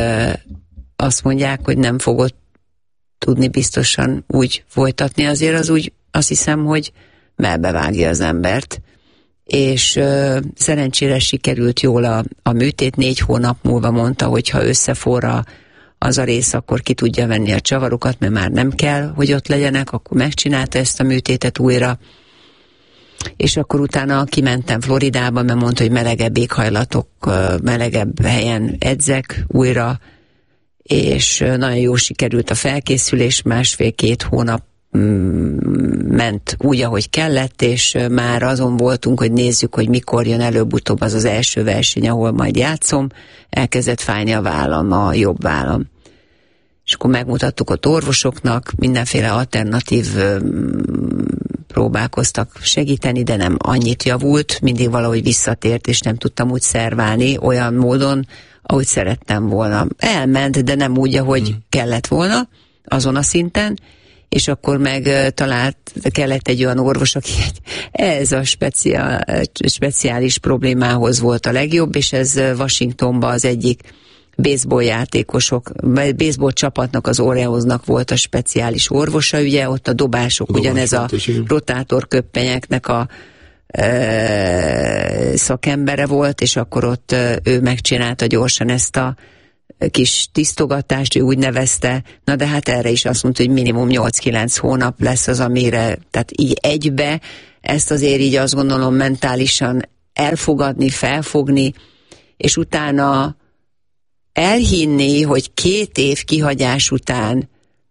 Speaker 2: azt mondják, hogy nem fogod tudni biztosan úgy folytatni, azért az úgy azt hiszem, hogy melbevágja az embert. És ö, szerencsére sikerült jól a, a műtét, négy hónap múlva mondta, hogy ha összeforra az a rész, akkor ki tudja venni a csavarokat, mert már nem kell, hogy ott legyenek, akkor megcsinálta ezt a műtétet újra. És akkor utána kimentem Floridába, mert mondta, hogy melegebb éghajlatok, melegebb helyen edzek újra, és nagyon jó sikerült a felkészülés, másfél-két hónap ment úgy, ahogy kellett, és már azon voltunk, hogy nézzük, hogy mikor jön előbb-utóbb az az első verseny, ahol majd játszom. Elkezdett fájni a vállam, a jobb vállam. És akkor megmutattuk ott orvosoknak, mindenféle alternatív próbálkoztak segíteni, de nem annyit javult, mindig valahogy visszatért, és nem tudtam úgy szerválni olyan módon, ahogy szerettem volna. Elment, de nem úgy, ahogy hmm. kellett volna, azon a szinten, és akkor meg talált, kellett egy olyan orvos, aki ez a speciál, speciális problémához volt a legjobb, és ez Washingtonban az egyik baseball játékosok, baseball csapatnak, az Oreosnak volt a speciális orvosa, ugye ott a dobások, a ugyanez dobás a rotátorköppenyeknek a e, szakembere volt, és akkor ott ő megcsinálta gyorsan ezt a kis tisztogatást, ő úgy nevezte, na de hát erre is azt mondta, hogy minimum nyolc-kilenc hónap lesz az, amire, tehát így egybe, ezt azért így azt gondolom mentálisan elfogadni, felfogni, és utána elhinni, hogy két év kihagyás után,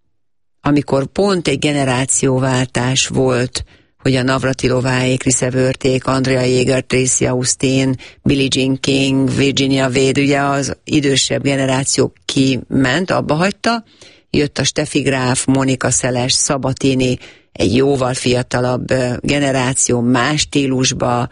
Speaker 2: amikor pont egy generációváltás volt, hogy a Navratilováék, Chris Evert-ék, Andrea Jaeger, Tracy Austin, Billie Jean King, Virginia Wade, ugye az idősebb generáció kiment, abba hagyta, jött a Steffi Graf, Monika Seles, Sabatini, egy jóval fiatalabb generáció, más stílusba,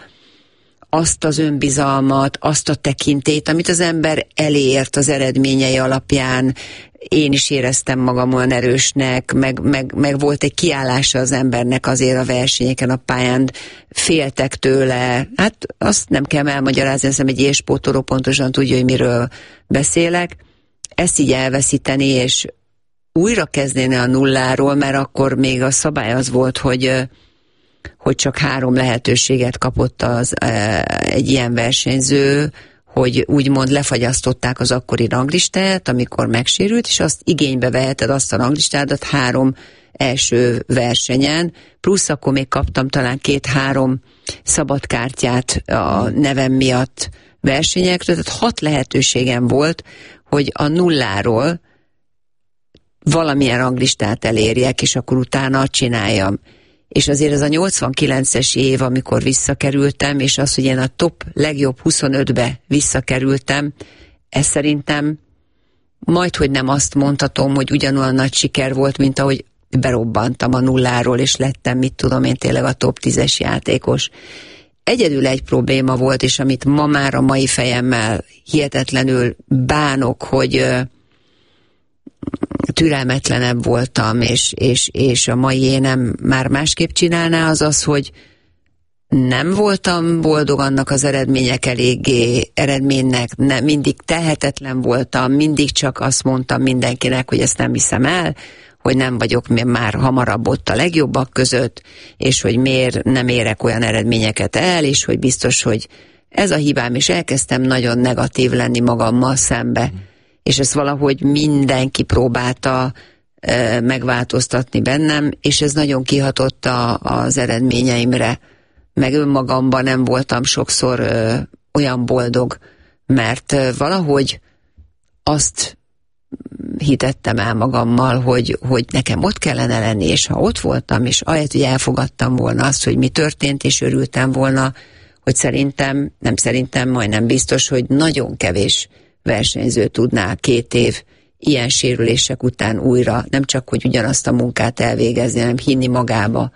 Speaker 2: azt az önbizalmat, azt a tekintét, amit az ember elért az eredményei alapján. Én is éreztem magam olyan erősnek, meg, meg, meg volt egy kiállása az embernek azért a versenyeken, a pályán, féltek tőle. Hát azt nem kell elmagyarázni, hiszem egy élsportoló pontosan tudja, hogy miről beszélek. Ezt így elveszíteni, és újra kezdeni a nulláról, mert akkor még a szabály az volt, hogy hogy csak három lehetőséget kapott az, egy ilyen versenyző, hogy úgymond lefagyasztották az akkori ranglistát, amikor megsérült, és azt igénybe veheted azt a ranglistádat három első versenyen, plusz akkor még kaptam talán két-három szabadkártyát a nevem miatt versenyekről, tehát hat lehetőségem volt, hogy a nulláról valamilyen ranglistát elérjek, és akkor utána csináljam. És azért ez a nyolcvankilences év, amikor visszakerültem, és az, hogy én a top legjobb huszonötbe visszakerültem, ez szerintem majdhogy nem azt mondhatom, hogy ugyanolyan nagy siker volt, mint ahogy berobbantam a nulláról, és lettem, mit tudom én, tényleg a top tízes játékos. Egyedül egy probléma volt, és amit ma már a mai fejemmel hihetetlenül bánok, hogy türelmetlenebb voltam, és, és, és a mai énem már másképp csinálná, az az, hogy nem voltam boldog annak az eredmények eléggé, eredménynek, ne, mindig tehetetlen voltam, mindig csak azt mondtam mindenkinek, hogy ezt nem hiszem el, hogy nem vagyok már hamarabb ott a legjobbak között, és hogy miért nem érek olyan eredményeket el, és hogy biztos, hogy ez a hibám, és elkezdtem nagyon negatív lenni magammal szembe. És ezt valahogy mindenki próbálta e, megváltoztatni bennem, és ez nagyon kihatott a, az eredményeimre. Meg önmagamban nem voltam sokszor e, olyan boldog, mert e, valahogy azt hitettem el magammal, hogy, hogy nekem ott kellene lenni, és ha ott voltam, és ahelyett, hogy elfogadtam volna azt, hogy mi történt, és örültem volna, hogy szerintem, nem szerintem, majdnem biztos, hogy nagyon kevés versenyző tudná két év ilyen sérülések után újra, nem csak, hogy ugyanazt a munkát elvégezni, hanem hinni magába,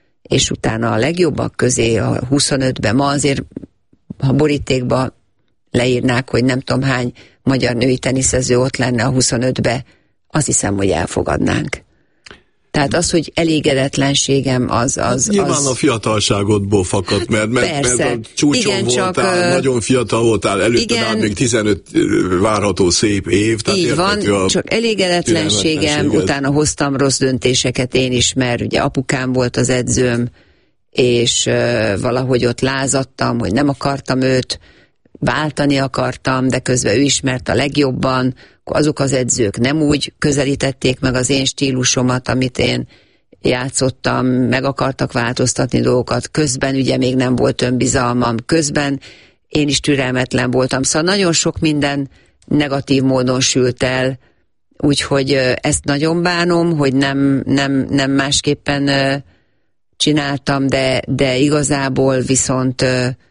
Speaker 2: és utána a legjobbak közé, a huszonötben, ma azért, ha borítékba leírnák, hogy nem tudom hány magyar női teniszező ott lenne a huszonötbe, azt hiszem, hogy elfogadnánk. Tehát az, hogy elégedetlenségem az... az
Speaker 1: Nyilván
Speaker 2: az...
Speaker 1: a fiatalságodból fakadt, mert, mert, mert a csúcson igen, voltál, csak, nagyon fiatal voltál, előtte még tizenöt várható szép év. Tehát
Speaker 2: így van, a csak elégedetlenségem, utána hoztam rossz döntéseket én is, mert ugye apukám volt az edzőm, és uh, valahogy ott lázadtam, hogy nem akartam őt, váltani akartam, de közben ő ismert a legjobban, azok az edzők nem úgy közelítették meg az én stílusomat, amit én játszottam, meg akartak változtatni dolgokat, közben ugye még nem volt önbizalmam, közben én is türelmetlen voltam, szóval nagyon sok minden negatív módon sült el, úgyhogy ezt nagyon bánom, hogy nem, nem, nem másképpen csináltam, de, de igazából viszont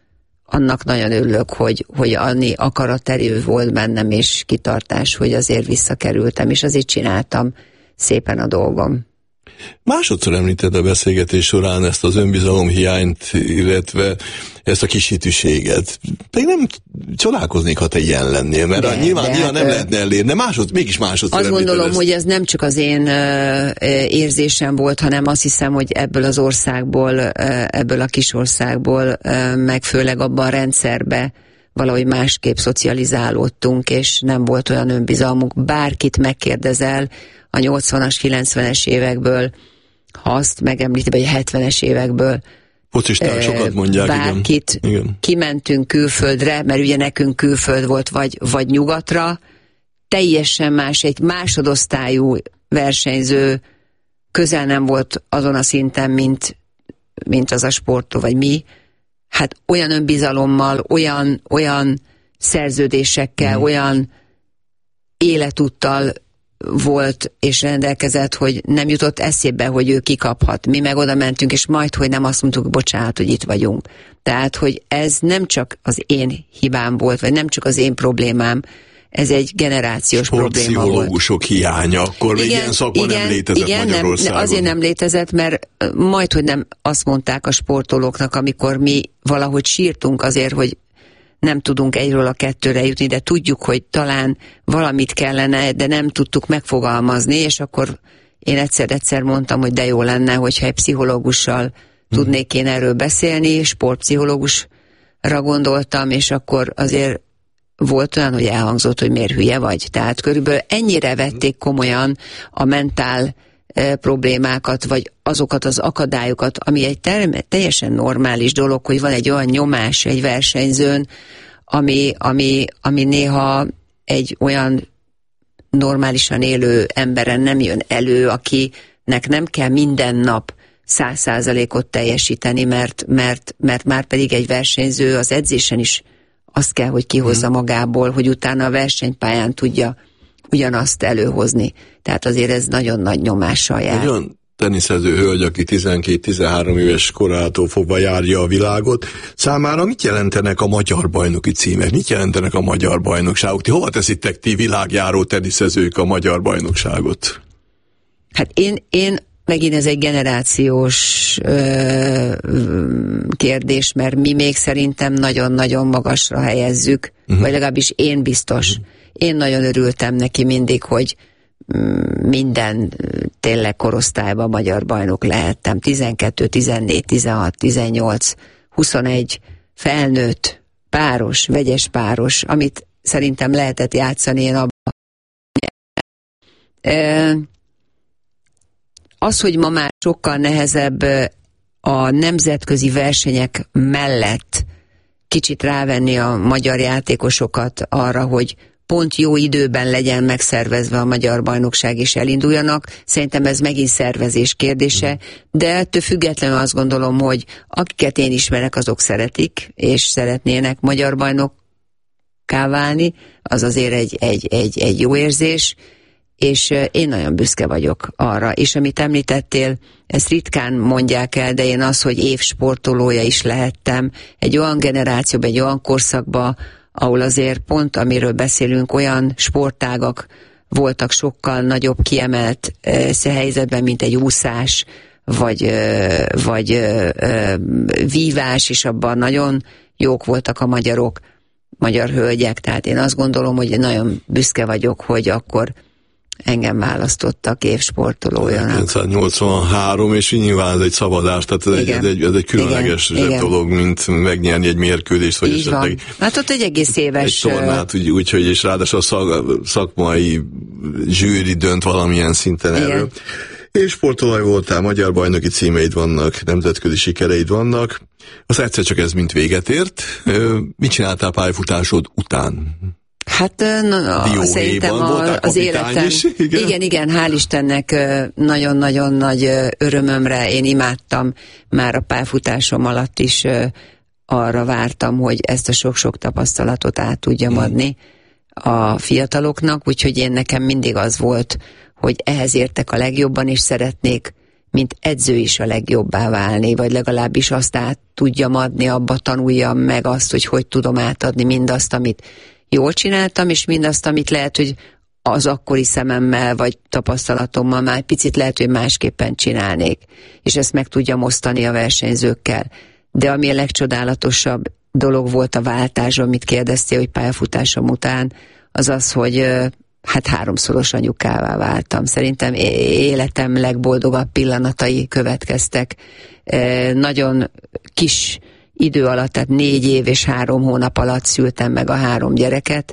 Speaker 2: annak nagyon örülök, hogy, hogy annyi akaraterő volt bennem, és kitartás, hogy azért visszakerültem, és azért csináltam szépen a dolgom.
Speaker 1: Másodszor említed a beszélgetés során ezt az önbizalom hiányt, illetve ezt a kis hitűséget. Pedig nem csodálkoznék, ha te ilyen lennél, mert de, nyilván, de nyilván hát, nem lehetne elérni, de másod, mégis másodszor
Speaker 2: azt gondolom,
Speaker 1: ezt.
Speaker 2: hogy ez nem csak az én uh, érzésem volt, hanem azt hiszem, hogy ebből az országból, uh, ebből a kis országból, uh, meg főleg abban a rendszerbe valahogy másképp szocializálódtunk, és nem volt olyan önbizalmuk. Bárkit megkérdezel a nyolcvanas, kilencvenes évekből, ha azt megemlíti, vagy a hetvenes évekből,
Speaker 1: Focisták sokat mondják,
Speaker 2: bárkit,
Speaker 1: igen. Igen.
Speaker 2: Kimentünk külföldre, mert ugye nekünk külföld volt, vagy, vagy nyugatra, teljesen más, egy másodosztályú versenyző közel nem volt azon a szinten, mint, mint az a sportoló, vagy mi. Hát olyan önbizalommal, olyan, olyan szerződésekkel, mm. olyan életúttal volt és rendelkezett, hogy nem jutott eszébe, hogy ő kikaphat. Mi meg oda mentünk, és majd, hogy nem azt mondtuk, bocsánat, hogy itt vagyunk. Tehát, hogy ez nem csak az én hibám volt, vagy nem csak az én problémám, ez egy generációs probléma volt.
Speaker 1: Sportpszichológusok hiánya, akkor igen, még ilyen szakma igen, nem létezett igen, Magyarországon.
Speaker 2: Nem, azért nem létezett, mert majd, hogy nem azt mondták a sportolóknak, amikor mi valahogy sírtunk azért, hogy nem tudunk egyről a kettőre jutni, de tudjuk, hogy talán valamit kellene, de nem tudtuk megfogalmazni, és akkor én egyszer-egyszer mondtam, hogy de jó lenne, hogyha egy pszichológussal hmm. tudnék én erről beszélni, sportpszichológusra gondoltam, és akkor azért volt olyan, hogy elhangzott, hogy miért hülye vagy. Tehát körülbelül ennyire vették komolyan a mentál e, problémákat, vagy azokat az akadályokat, ami egy term- teljesen normális dolog, hogy van egy olyan nyomás egy versenyzőn, ami, ami, ami néha egy olyan normálisan élő emberen nem jön elő, akinek nem kell minden nap száz százalékot teljesíteni, mert, mert, mert már pedig egy versenyző az edzésen is azt kell, hogy kihozza magából, hogy utána a versenypályán tudja ugyanazt előhozni. Tehát azért ez nagyon nagy nyomással jár.
Speaker 1: Egy olyan teniszező hölgy, aki tizenkét-tizenhárom éves korától fogva járja a világot, számára mit jelentenek a magyar bajnoki címek? Mit jelentenek a magyar bajnokságok? Ti hova teszitek ti világjáró teniszezők a magyar bajnokságot?
Speaker 2: Hát én, én megint ez egy generációs ö, kérdés, mert mi még szerintem nagyon-nagyon magasra helyezzük, uh-huh. vagy legalábbis én biztos. Uh-huh. Én nagyon örültem neki mindig, hogy minden tényleg korosztályban magyar bajnok lehettem. tizenkettő, tizennégy, tizenhat, tizennyolc, huszonegy, felnőtt, páros, vegyes páros, amit szerintem lehetett játszani én abban. Az, hogy ma már sokkal nehezebb a nemzetközi versenyek mellett kicsit rávenni a magyar játékosokat arra, hogy pont jó időben legyen megszervezve a magyar bajnokság és elinduljanak. Szerintem ez megint szervezés kérdése, de ettől függetlenül azt gondolom, hogy akiket én ismerek, azok szeretik, és szeretnének magyar bajnokká válni, az azért egy, egy, egy, egy jó érzés, és én nagyon büszke vagyok arra. És amit említettél, ezt ritkán mondják el, de én az, hogy évsportolója is lehettem, egy olyan generációban, egy olyan korszakban, ahol azért pont, amiről beszélünk, olyan sportágak voltak sokkal nagyobb kiemelt e, helyzetben, mint egy úszás, vagy, e, vagy e, vívás, és abban nagyon jók voltak a magyarok, magyar hölgyek, tehát én azt gondolom, hogy nagyon büszke vagyok, hogy akkor engem választottak évsportolójának.
Speaker 1: kilencszáznyolcvanhárom, és nyilván ez egy szabadás, tehát ez, egy, ez, egy, ez egy különleges igen, dolog, igen. mint megnyerni egy mérkőzést, vagy esetleg
Speaker 2: hát ott egy egész éves
Speaker 1: egy tornát, úgy, úgy, hogy és ráadásul a szak, szakmai zsűri dönt valamilyen szinten igen. erről. És sportolaj voltál, magyar bajnoki címeid vannak, nemzetközi sikereid vannak, az egyszer csak ez mint véget ért. Mit csináltál pályafutásod után?
Speaker 2: Hát na, szerintem a, az életem, is, igen? igen, igen, hál' Istennek nagyon-nagyon nagy örömömre én imádtam, már a pályafutásom alatt is arra vártam, hogy ezt a sok-sok tapasztalatot át tudjam hmm. adni a fiataloknak, úgyhogy én nekem mindig az volt, hogy ehhez értek a legjobban, és szeretnék, mint edző is a legjobbá válni, vagy legalábbis azt át tudjam adni, abba tanuljam meg azt, hogy hogy tudom átadni mindazt, amit jól csináltam, és mindazt, amit lehet, hogy az akkori szememmel, vagy tapasztalatommal már picit lehet, hogy másképpen csinálnék, és ezt meg tudjam osztani a versenyzőkkel. De ami a legcsodálatosabb dolog volt a váltás, amit kérdeztél, hogy pályafutásom után, az az, hogy hát háromszoros anyukává váltam. Szerintem életem legboldogabb pillanatai következtek. Nagyon kis idő alatt, tehát négy év és három hónap alatt szültem meg a három gyereket,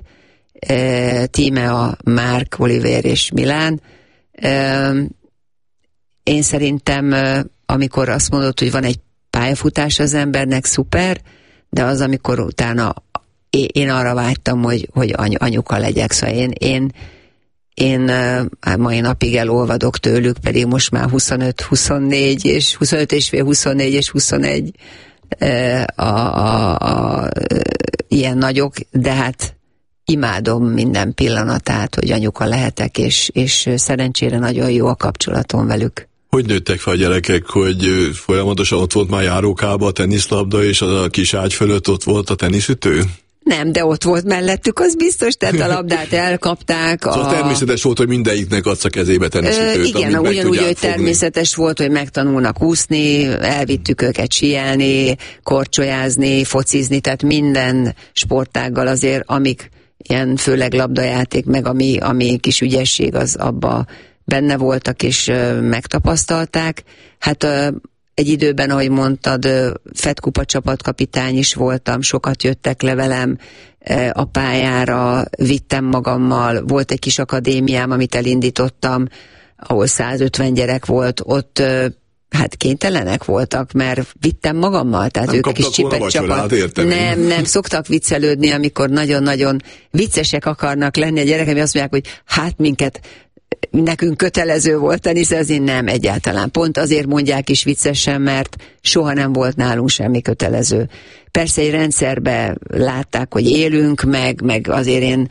Speaker 2: e, Tíme, a Márk, Oliver és Milán. E, én szerintem, amikor azt mondod, hogy van egy pályafutás az embernek szuper, de az, amikor utána én arra vágytam, hogy, hogy any, anyuka legyek, szóval én, én, én hát mai napig elolvadok tőlük, pedig most már huszonöt, huszonnégy, és huszonöt és fél, huszonnégy és huszonegy a, a, a, ilyen nagyok, de hát imádom minden pillanatát, hogy anyuka lehetek, és, és szerencsére nagyon jó a kapcsolatom velük.
Speaker 1: Hogy nőttek fel a gyerekek, hogy folyamatosan ott volt már járókába a teniszlabda, és a kis ágy fölött ott volt a teniszütő?
Speaker 2: Nem, de ott volt mellettük, az biztos, tehát a labdát elkapták.
Speaker 1: Szóval
Speaker 2: a...
Speaker 1: természetes volt, hogy mindegyiknek adsz a kezébe teniszütőt.
Speaker 2: Ö, igen, ugyanúgy, hogy természetes volt, hogy megtanulnak úszni, elvittük őket síelni, korcsolyázni, focizni, tehát minden sportággal azért, amik ilyen főleg labdajáték, meg ami, ami kis ügyesség, az abba benne voltak és ö, megtapasztalták. Hát ö, egy időben, ahogy mondtad, Fedkupa csapatkapitány is voltam, sokat jöttek le velem a pályára, vittem magammal, volt egy kis akadémiám, amit elindítottam, ahol százötven gyerek volt, ott hát kénytelenek voltak, mert vittem magammal, tehát
Speaker 1: nem
Speaker 2: ők kis csipet csapat. Nem, nem, szoktak viccelődni, amikor nagyon-nagyon viccesek akarnak lenni a gyerekek, azt mondják, hogy hát minket nekünk kötelező volt teniszezni, nem egyáltalán. Pont azért mondják is viccesen, mert soha nem volt nálunk semmi kötelező. Persze egy rendszerbe látták, hogy élünk, meg, meg azért én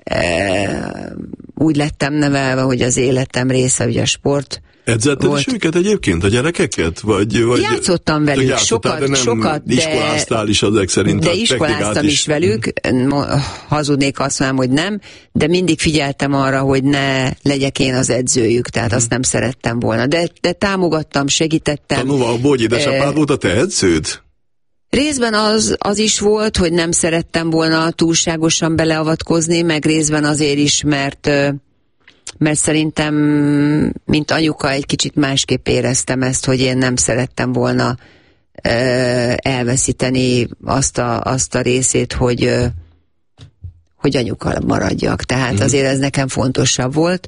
Speaker 2: e, úgy lettem nevelve, hogy az életem része ugye a sport.
Speaker 1: Edzetted is őket egyébként, a gyerekeket? Vagy, vagy
Speaker 2: játszottam velük, sokat, de nem sokat, de
Speaker 1: iskoláztál is ezek szerint.
Speaker 2: De iskoláztam is. is velük, hazudnék, azt mondom, hogy nem, de mindig figyeltem arra, hogy ne legyek én az edzőjük, tehát azt nem szerettem volna. De, de támogattam, segítettem.
Speaker 1: Tanulva abból, hogy édesapád volt a te edződ?
Speaker 2: Részben az, az is volt, hogy nem szerettem volna túlságosan beleavatkozni, meg részben azért is, mert mert szerintem, mint anyuka, egy kicsit másképp éreztem ezt, hogy én nem szerettem volna ö, elveszíteni azt a, azt a részét, hogy, ö, hogy anyuka maradjak. Tehát mm. azért ez nekem fontosabb volt,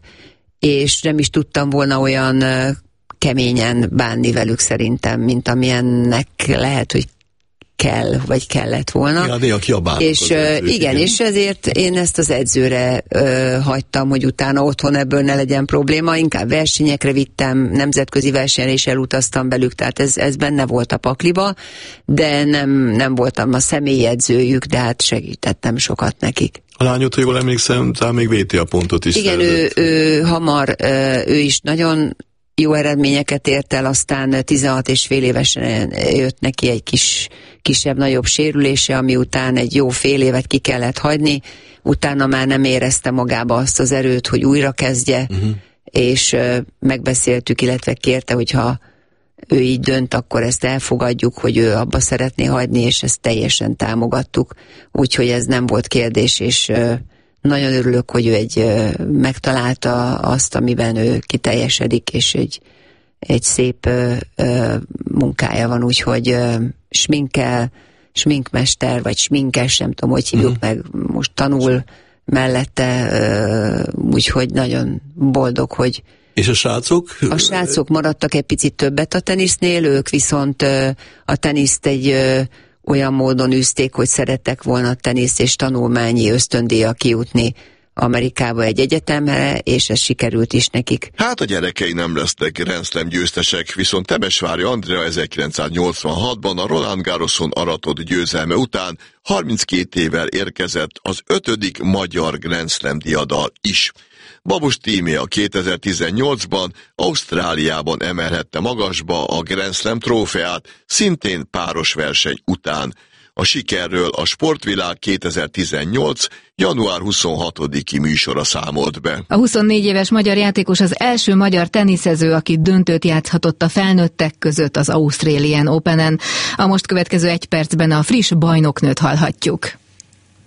Speaker 2: és nem is tudtam volna olyan ö, keményen bánni velük szerintem, mint amilyennek lehet, hogy kell, vagy kellett volna.
Speaker 1: Ja, néha kiabálnak
Speaker 2: és uh, igen, igen, és ezért én ezt az edzőre uh, hagytam, hogy utána otthon ebből ne legyen probléma, inkább versenyekre vittem, nemzetközi versenyre is elutaztam belük, tehát ez, ez benne volt a pakliba, de nem, nem voltam a személyi edzőjük, de hát segítettem sokat nekik.
Speaker 1: A lányot, ha jól emlékszem, talán még vé té á pontot is
Speaker 2: igen, ő, ő hamar, ő is nagyon jó eredményeket ért el, aztán tizenhat és fél évesen jött neki egy kis kisebb-nagyobb sérülése, ami után egy jó fél évet ki kellett hagyni, utána már nem érezte magába azt az erőt, hogy újra kezdje, uh-huh. és uh, megbeszéltük, illetve kérte, hogyha ő így dönt, akkor ezt elfogadjuk, hogy ő abba szeretné hagyni, és ezt teljesen támogattuk, úgyhogy ez nem volt kérdés, és uh, nagyon örülök, hogy ő egy uh, megtalálta azt, amiben ő kiteljesedik, és egy, egy szép uh, uh, munkája van, úgyhogy uh, sminkel, sminkmester, vagy sminkes, nem tudom, hogy hívjuk mm. meg, most tanul mellette, uh, úgyhogy nagyon boldog, hogy
Speaker 1: és a srácok?
Speaker 2: A srácok maradtak egy picit többet a tenisznél, ők viszont uh, a teniszt egy uh, olyan módon űzték, hogy szerettek volna a teniszt és tanulmányi ösztöndíjjal kijutni Amerikába egy egyetemre, és ez sikerült is nekik.
Speaker 3: Hát a gyerekei nem lesznek Grand Slam győztesek, viszont Temesvári Andrea ezerkilencszáznyolcvanhatban a Roland Garroson aratott győzelme után harminckét évvel érkezett az ötödik magyar Grand Slam diadal is. Babos Tímea kétezer-tizennyolcban Ausztráliában emelhette magasba a Grand Slam trófeát, szintén páros verseny után. A sikerről a Sportvilág kétezer-tizennyolc. január huszonhatodiki műsora számolt be.
Speaker 7: A huszonnégy éves magyar játékos az első magyar teniszező, aki döntőt játszhatott a felnőttek között az Australian Openen. A most következő egy percben a friss bajnoknőt hallhatjuk.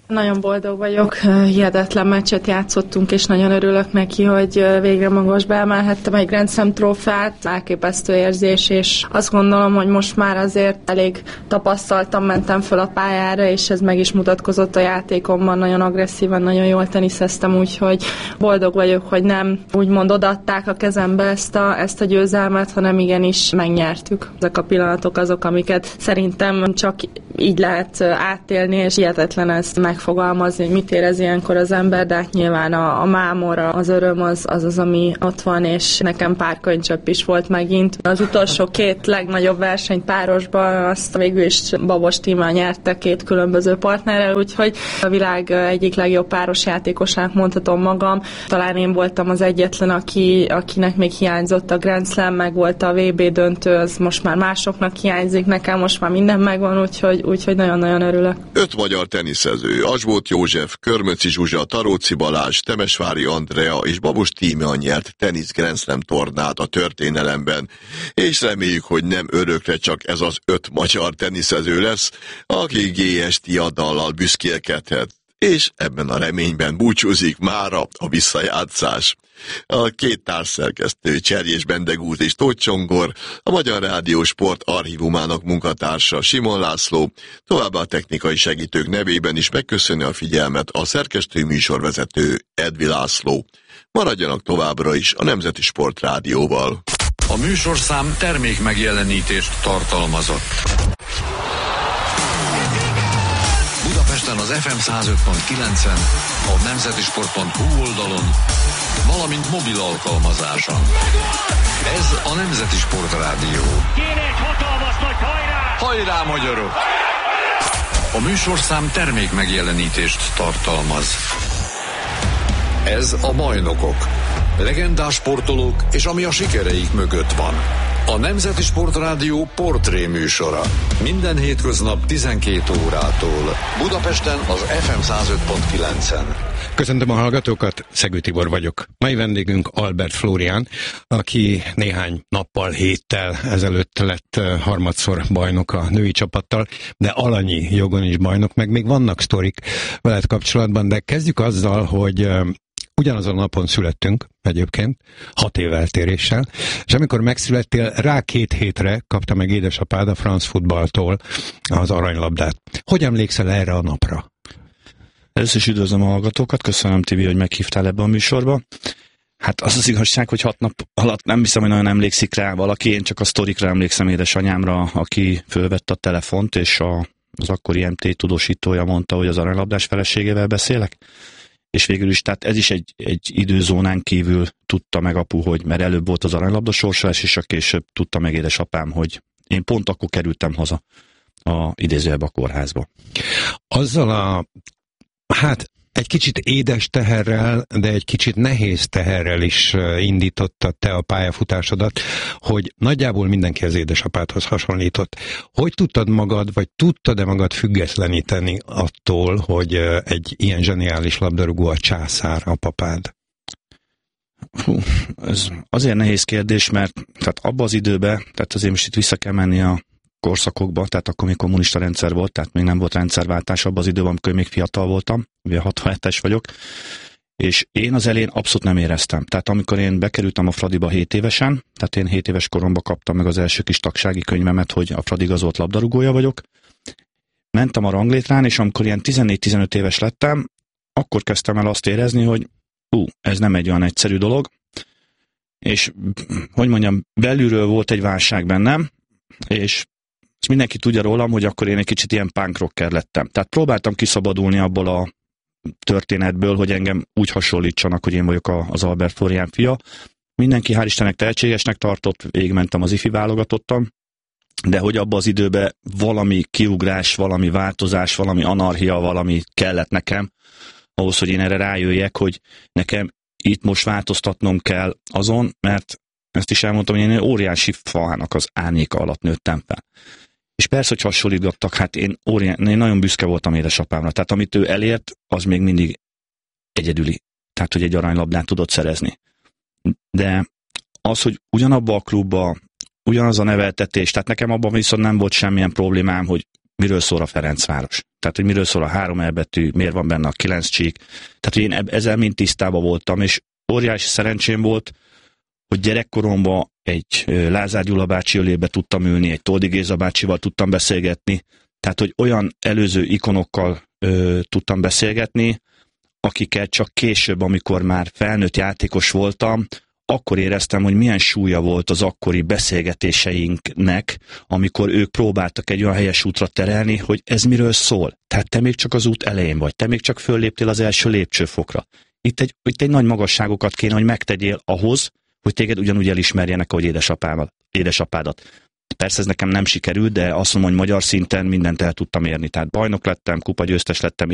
Speaker 8: Nagyon boldog vagyok, hihetetlen meccset játszottunk, és nagyon örülök neki, hogy végre magasba emelhettem egy Grand Slam trófeát. Elképesztő érzés, és azt gondolom, hogy most már azért elég tapasztaltam, mentem föl a pályára, és ez meg is mutatkozott a játékomban. Nagyon agresszívan, nagyon jól teniszeztem, úgyhogy boldog vagyok, hogy nem úgymond odaadták a kezembe ezt a, ezt a győzelmet, hanem igenis megnyertük. Ezek a pillanatok azok, amiket szerintem csak így lehet átélni, és hihetetlen ezt megfogalmazni, hogy mit érez ilyenkor az ember, de nyilván a, a mámor, az öröm az, az az, ami ott van, és nekem pár könycsöpp is volt megint. Az utolsó két legnagyobb verseny párosban azt végül is Babos Tímea nyerte két különböző partnerrel, úgyhogy a világ egyik legjobb páros játékosának mondhatom magam. Talán én voltam az egyetlen, aki, akinek még hiányzott a Grand Slam, meg volt a vé bé döntő, az most már másoknak hiányzik, nekem most már minden megvan, úgyhogy, úgyhogy nagyon-nagyon örülök.
Speaker 3: Öt magyar teniszező, Asbóth József, Körmöci Zsuzsa, Taróci Balázs, Temesvári Andrea és Babos Tímea nyert tenisz Grand Slam tornát a történelemben, és reméljük, hogy nem örökre csak ez az öt magyar teniszező lesz, aki gé es té Adallal büszkélkedhet, és ebben a reményben búcsúzik mára a visszajátszás. A két társszerkesztő, Cserjés Bendegúz és Tóth Csongor, a Magyar Rádió Sport archívumának munkatársa Simon László, továbbá a technikai segítők nevében is megköszöni a figyelmet a szerkesztő műsorvezető Edvi László. Maradjanak továbbra is a Nemzeti Sport Rádióval.
Speaker 4: A műsorszám termék megjelenítést tartalmazott. Budapesten az ef em száz öt pont kilencen, a nemzetisport pont hu oldalon, valamint mobil alkalmazáson. Ez a Nemzeti Sport Rádió.
Speaker 6: Kéne egy hatalmas nagy hajrá!
Speaker 4: Hajrá, magyarok! A műsorszám termék megjelenítést tartalmaz. Ez a Bajnokok. Legendás sportolók és ami a sikereik mögött van. A Nemzeti Sport Rádió portré műsora. Minden hétköznap tizenkét órától. Budapesten az ef em száz öt pont kilencen.
Speaker 9: Köszöntöm a hallgatókat, Szegő Tibor vagyok. Mai vendégünk Albert Flórián, aki néhány nappal, héttel ezelőtt lett harmadszor bajnok a női csapattal, de alanyi jogon is bajnok, meg még vannak sztorik veled kapcsolatban, de kezdjük azzal, hogy ugyanazon a napon születtünk egyébként, hat év eltéréssel, és amikor megszülettél, rá két hétre kapta meg édesapád a France Footballtól az aranylabdát. Hogy emlékszel erre a napra?
Speaker 10: Először is üdvözlöm a hallgatókat, köszönöm, Tibi, hogy meghívtál ebbe a műsorba. Hát az az igazság, hogy hat nap alatt nem hiszem, hogy nagyon emlékszik rá valaki, én csak a sztorikra emlékszem édesanyámra, aki fölvette a telefont, és a, az akkori em té tudósítója mondta, hogy az aranylabdás feleségével beszélek. És végül is, tehát ez is egy, egy időzónán kívül tudta meg apu, hogy mert előbb volt az aranylabda sorsolás, és a később tudta meg édesapám, hogy én pont akkor kerültem haza a idézőjebb a kórházba.
Speaker 9: Azzal a, hát egy kicsit édes teherrel, de egy kicsit nehéz teherrel is indítottad te a pályafutásodat, hogy nagyjából mindenki az édesapádhoz hasonlított. Hogy tudtad magad, vagy tudtad-e magad függetleníteni attól, hogy egy ilyen zseniális labdarúgó a császár, a papád?
Speaker 10: Hú, ez azért nehéz kérdés, mert tehát abban az időben, tehát azért most itt vissza kell menni a korszakokba, tehát akkor még kommunista rendszer volt, tehát még nem volt rendszerváltás abban az időben, amikor még fiatal voltam, ugye hatvanhetes vagyok, és én az elején abszolút nem éreztem. Tehát amikor én bekerültem a Fradiba hét évesen, tehát én hét éves koromban kaptam meg az első kis tagsági könyvemet, hogy a Fradi igazolt labdarúgója vagyok, mentem a ranglétrán, és amikor ilyen tizennégy-tizenöt éves lettem, akkor kezdtem el azt érezni, hogy ú, ez nem egy olyan egyszerű dolog, és hogy mondjam, belülről volt egy válság bennem, és és mindenki tudja rólam, hogy akkor én egy kicsit ilyen punk rocker lettem. Tehát próbáltam kiszabadulni abból a történetből, hogy engem úgy hasonlítsanak, hogy én vagyok az Albert Flórián fia. Mindenki hál' Istennek tehetségesnek tartott, végigmentem az ifi válogatottam, de hogy abban az időben valami kiugrás, valami változás, valami anarchia, valami kellett nekem, ahhoz, hogy én erre rájöjjek, hogy nekem itt most változtatnom kell azon, mert ezt is elmondtam, hogy én egy óriási faának az árnyéka alatt nőttem fel. És persze, hogy hasonlítgattak, hát én, órián, én nagyon büszke voltam édesapámra. Tehát amit ő elért, az még mindig egyedüli. Tehát, hogy egy aranylabdát tudott szerezni. De az, hogy ugyanabba a klubba, ugyanaz a neveltetés, tehát nekem abban viszont nem volt semmilyen problémám, hogy miről szól a Ferencváros. Tehát, hogy miről szól a három elbetű, miért van benne a kilenc csík. Tehát, hogy én ezzel mind tisztában voltam, és óriási szerencsém volt, hogy gyerekkoromban egy Lázár Gyula bácsi ölébe tudtam ülni, egy Toldi Géza bácsival tudtam beszélgetni, tehát, hogy olyan előző ikonokkal ö, tudtam beszélgetni, akikkel csak később, amikor már felnőtt játékos voltam, akkor éreztem, hogy milyen súlya volt az akkori beszélgetéseinknek, amikor ők próbáltak egy olyan helyes útra terelni, hogy ez miről szól. Tehát te még csak az út elején vagy, te még csak fölléptél az első lépcsőfokra. Itt egy, itt egy nagy magasságokat kéne, hogy megtegyél ahhoz, hogy téged ugyanúgy elismerjenek, ahogy édesapámat, édesapádat. Persze ez nekem nem sikerült, de azt mondom, hogy magyar szinten mindent el tudtam érni. Tehát bajnok lettem, kupagyőztes lettem,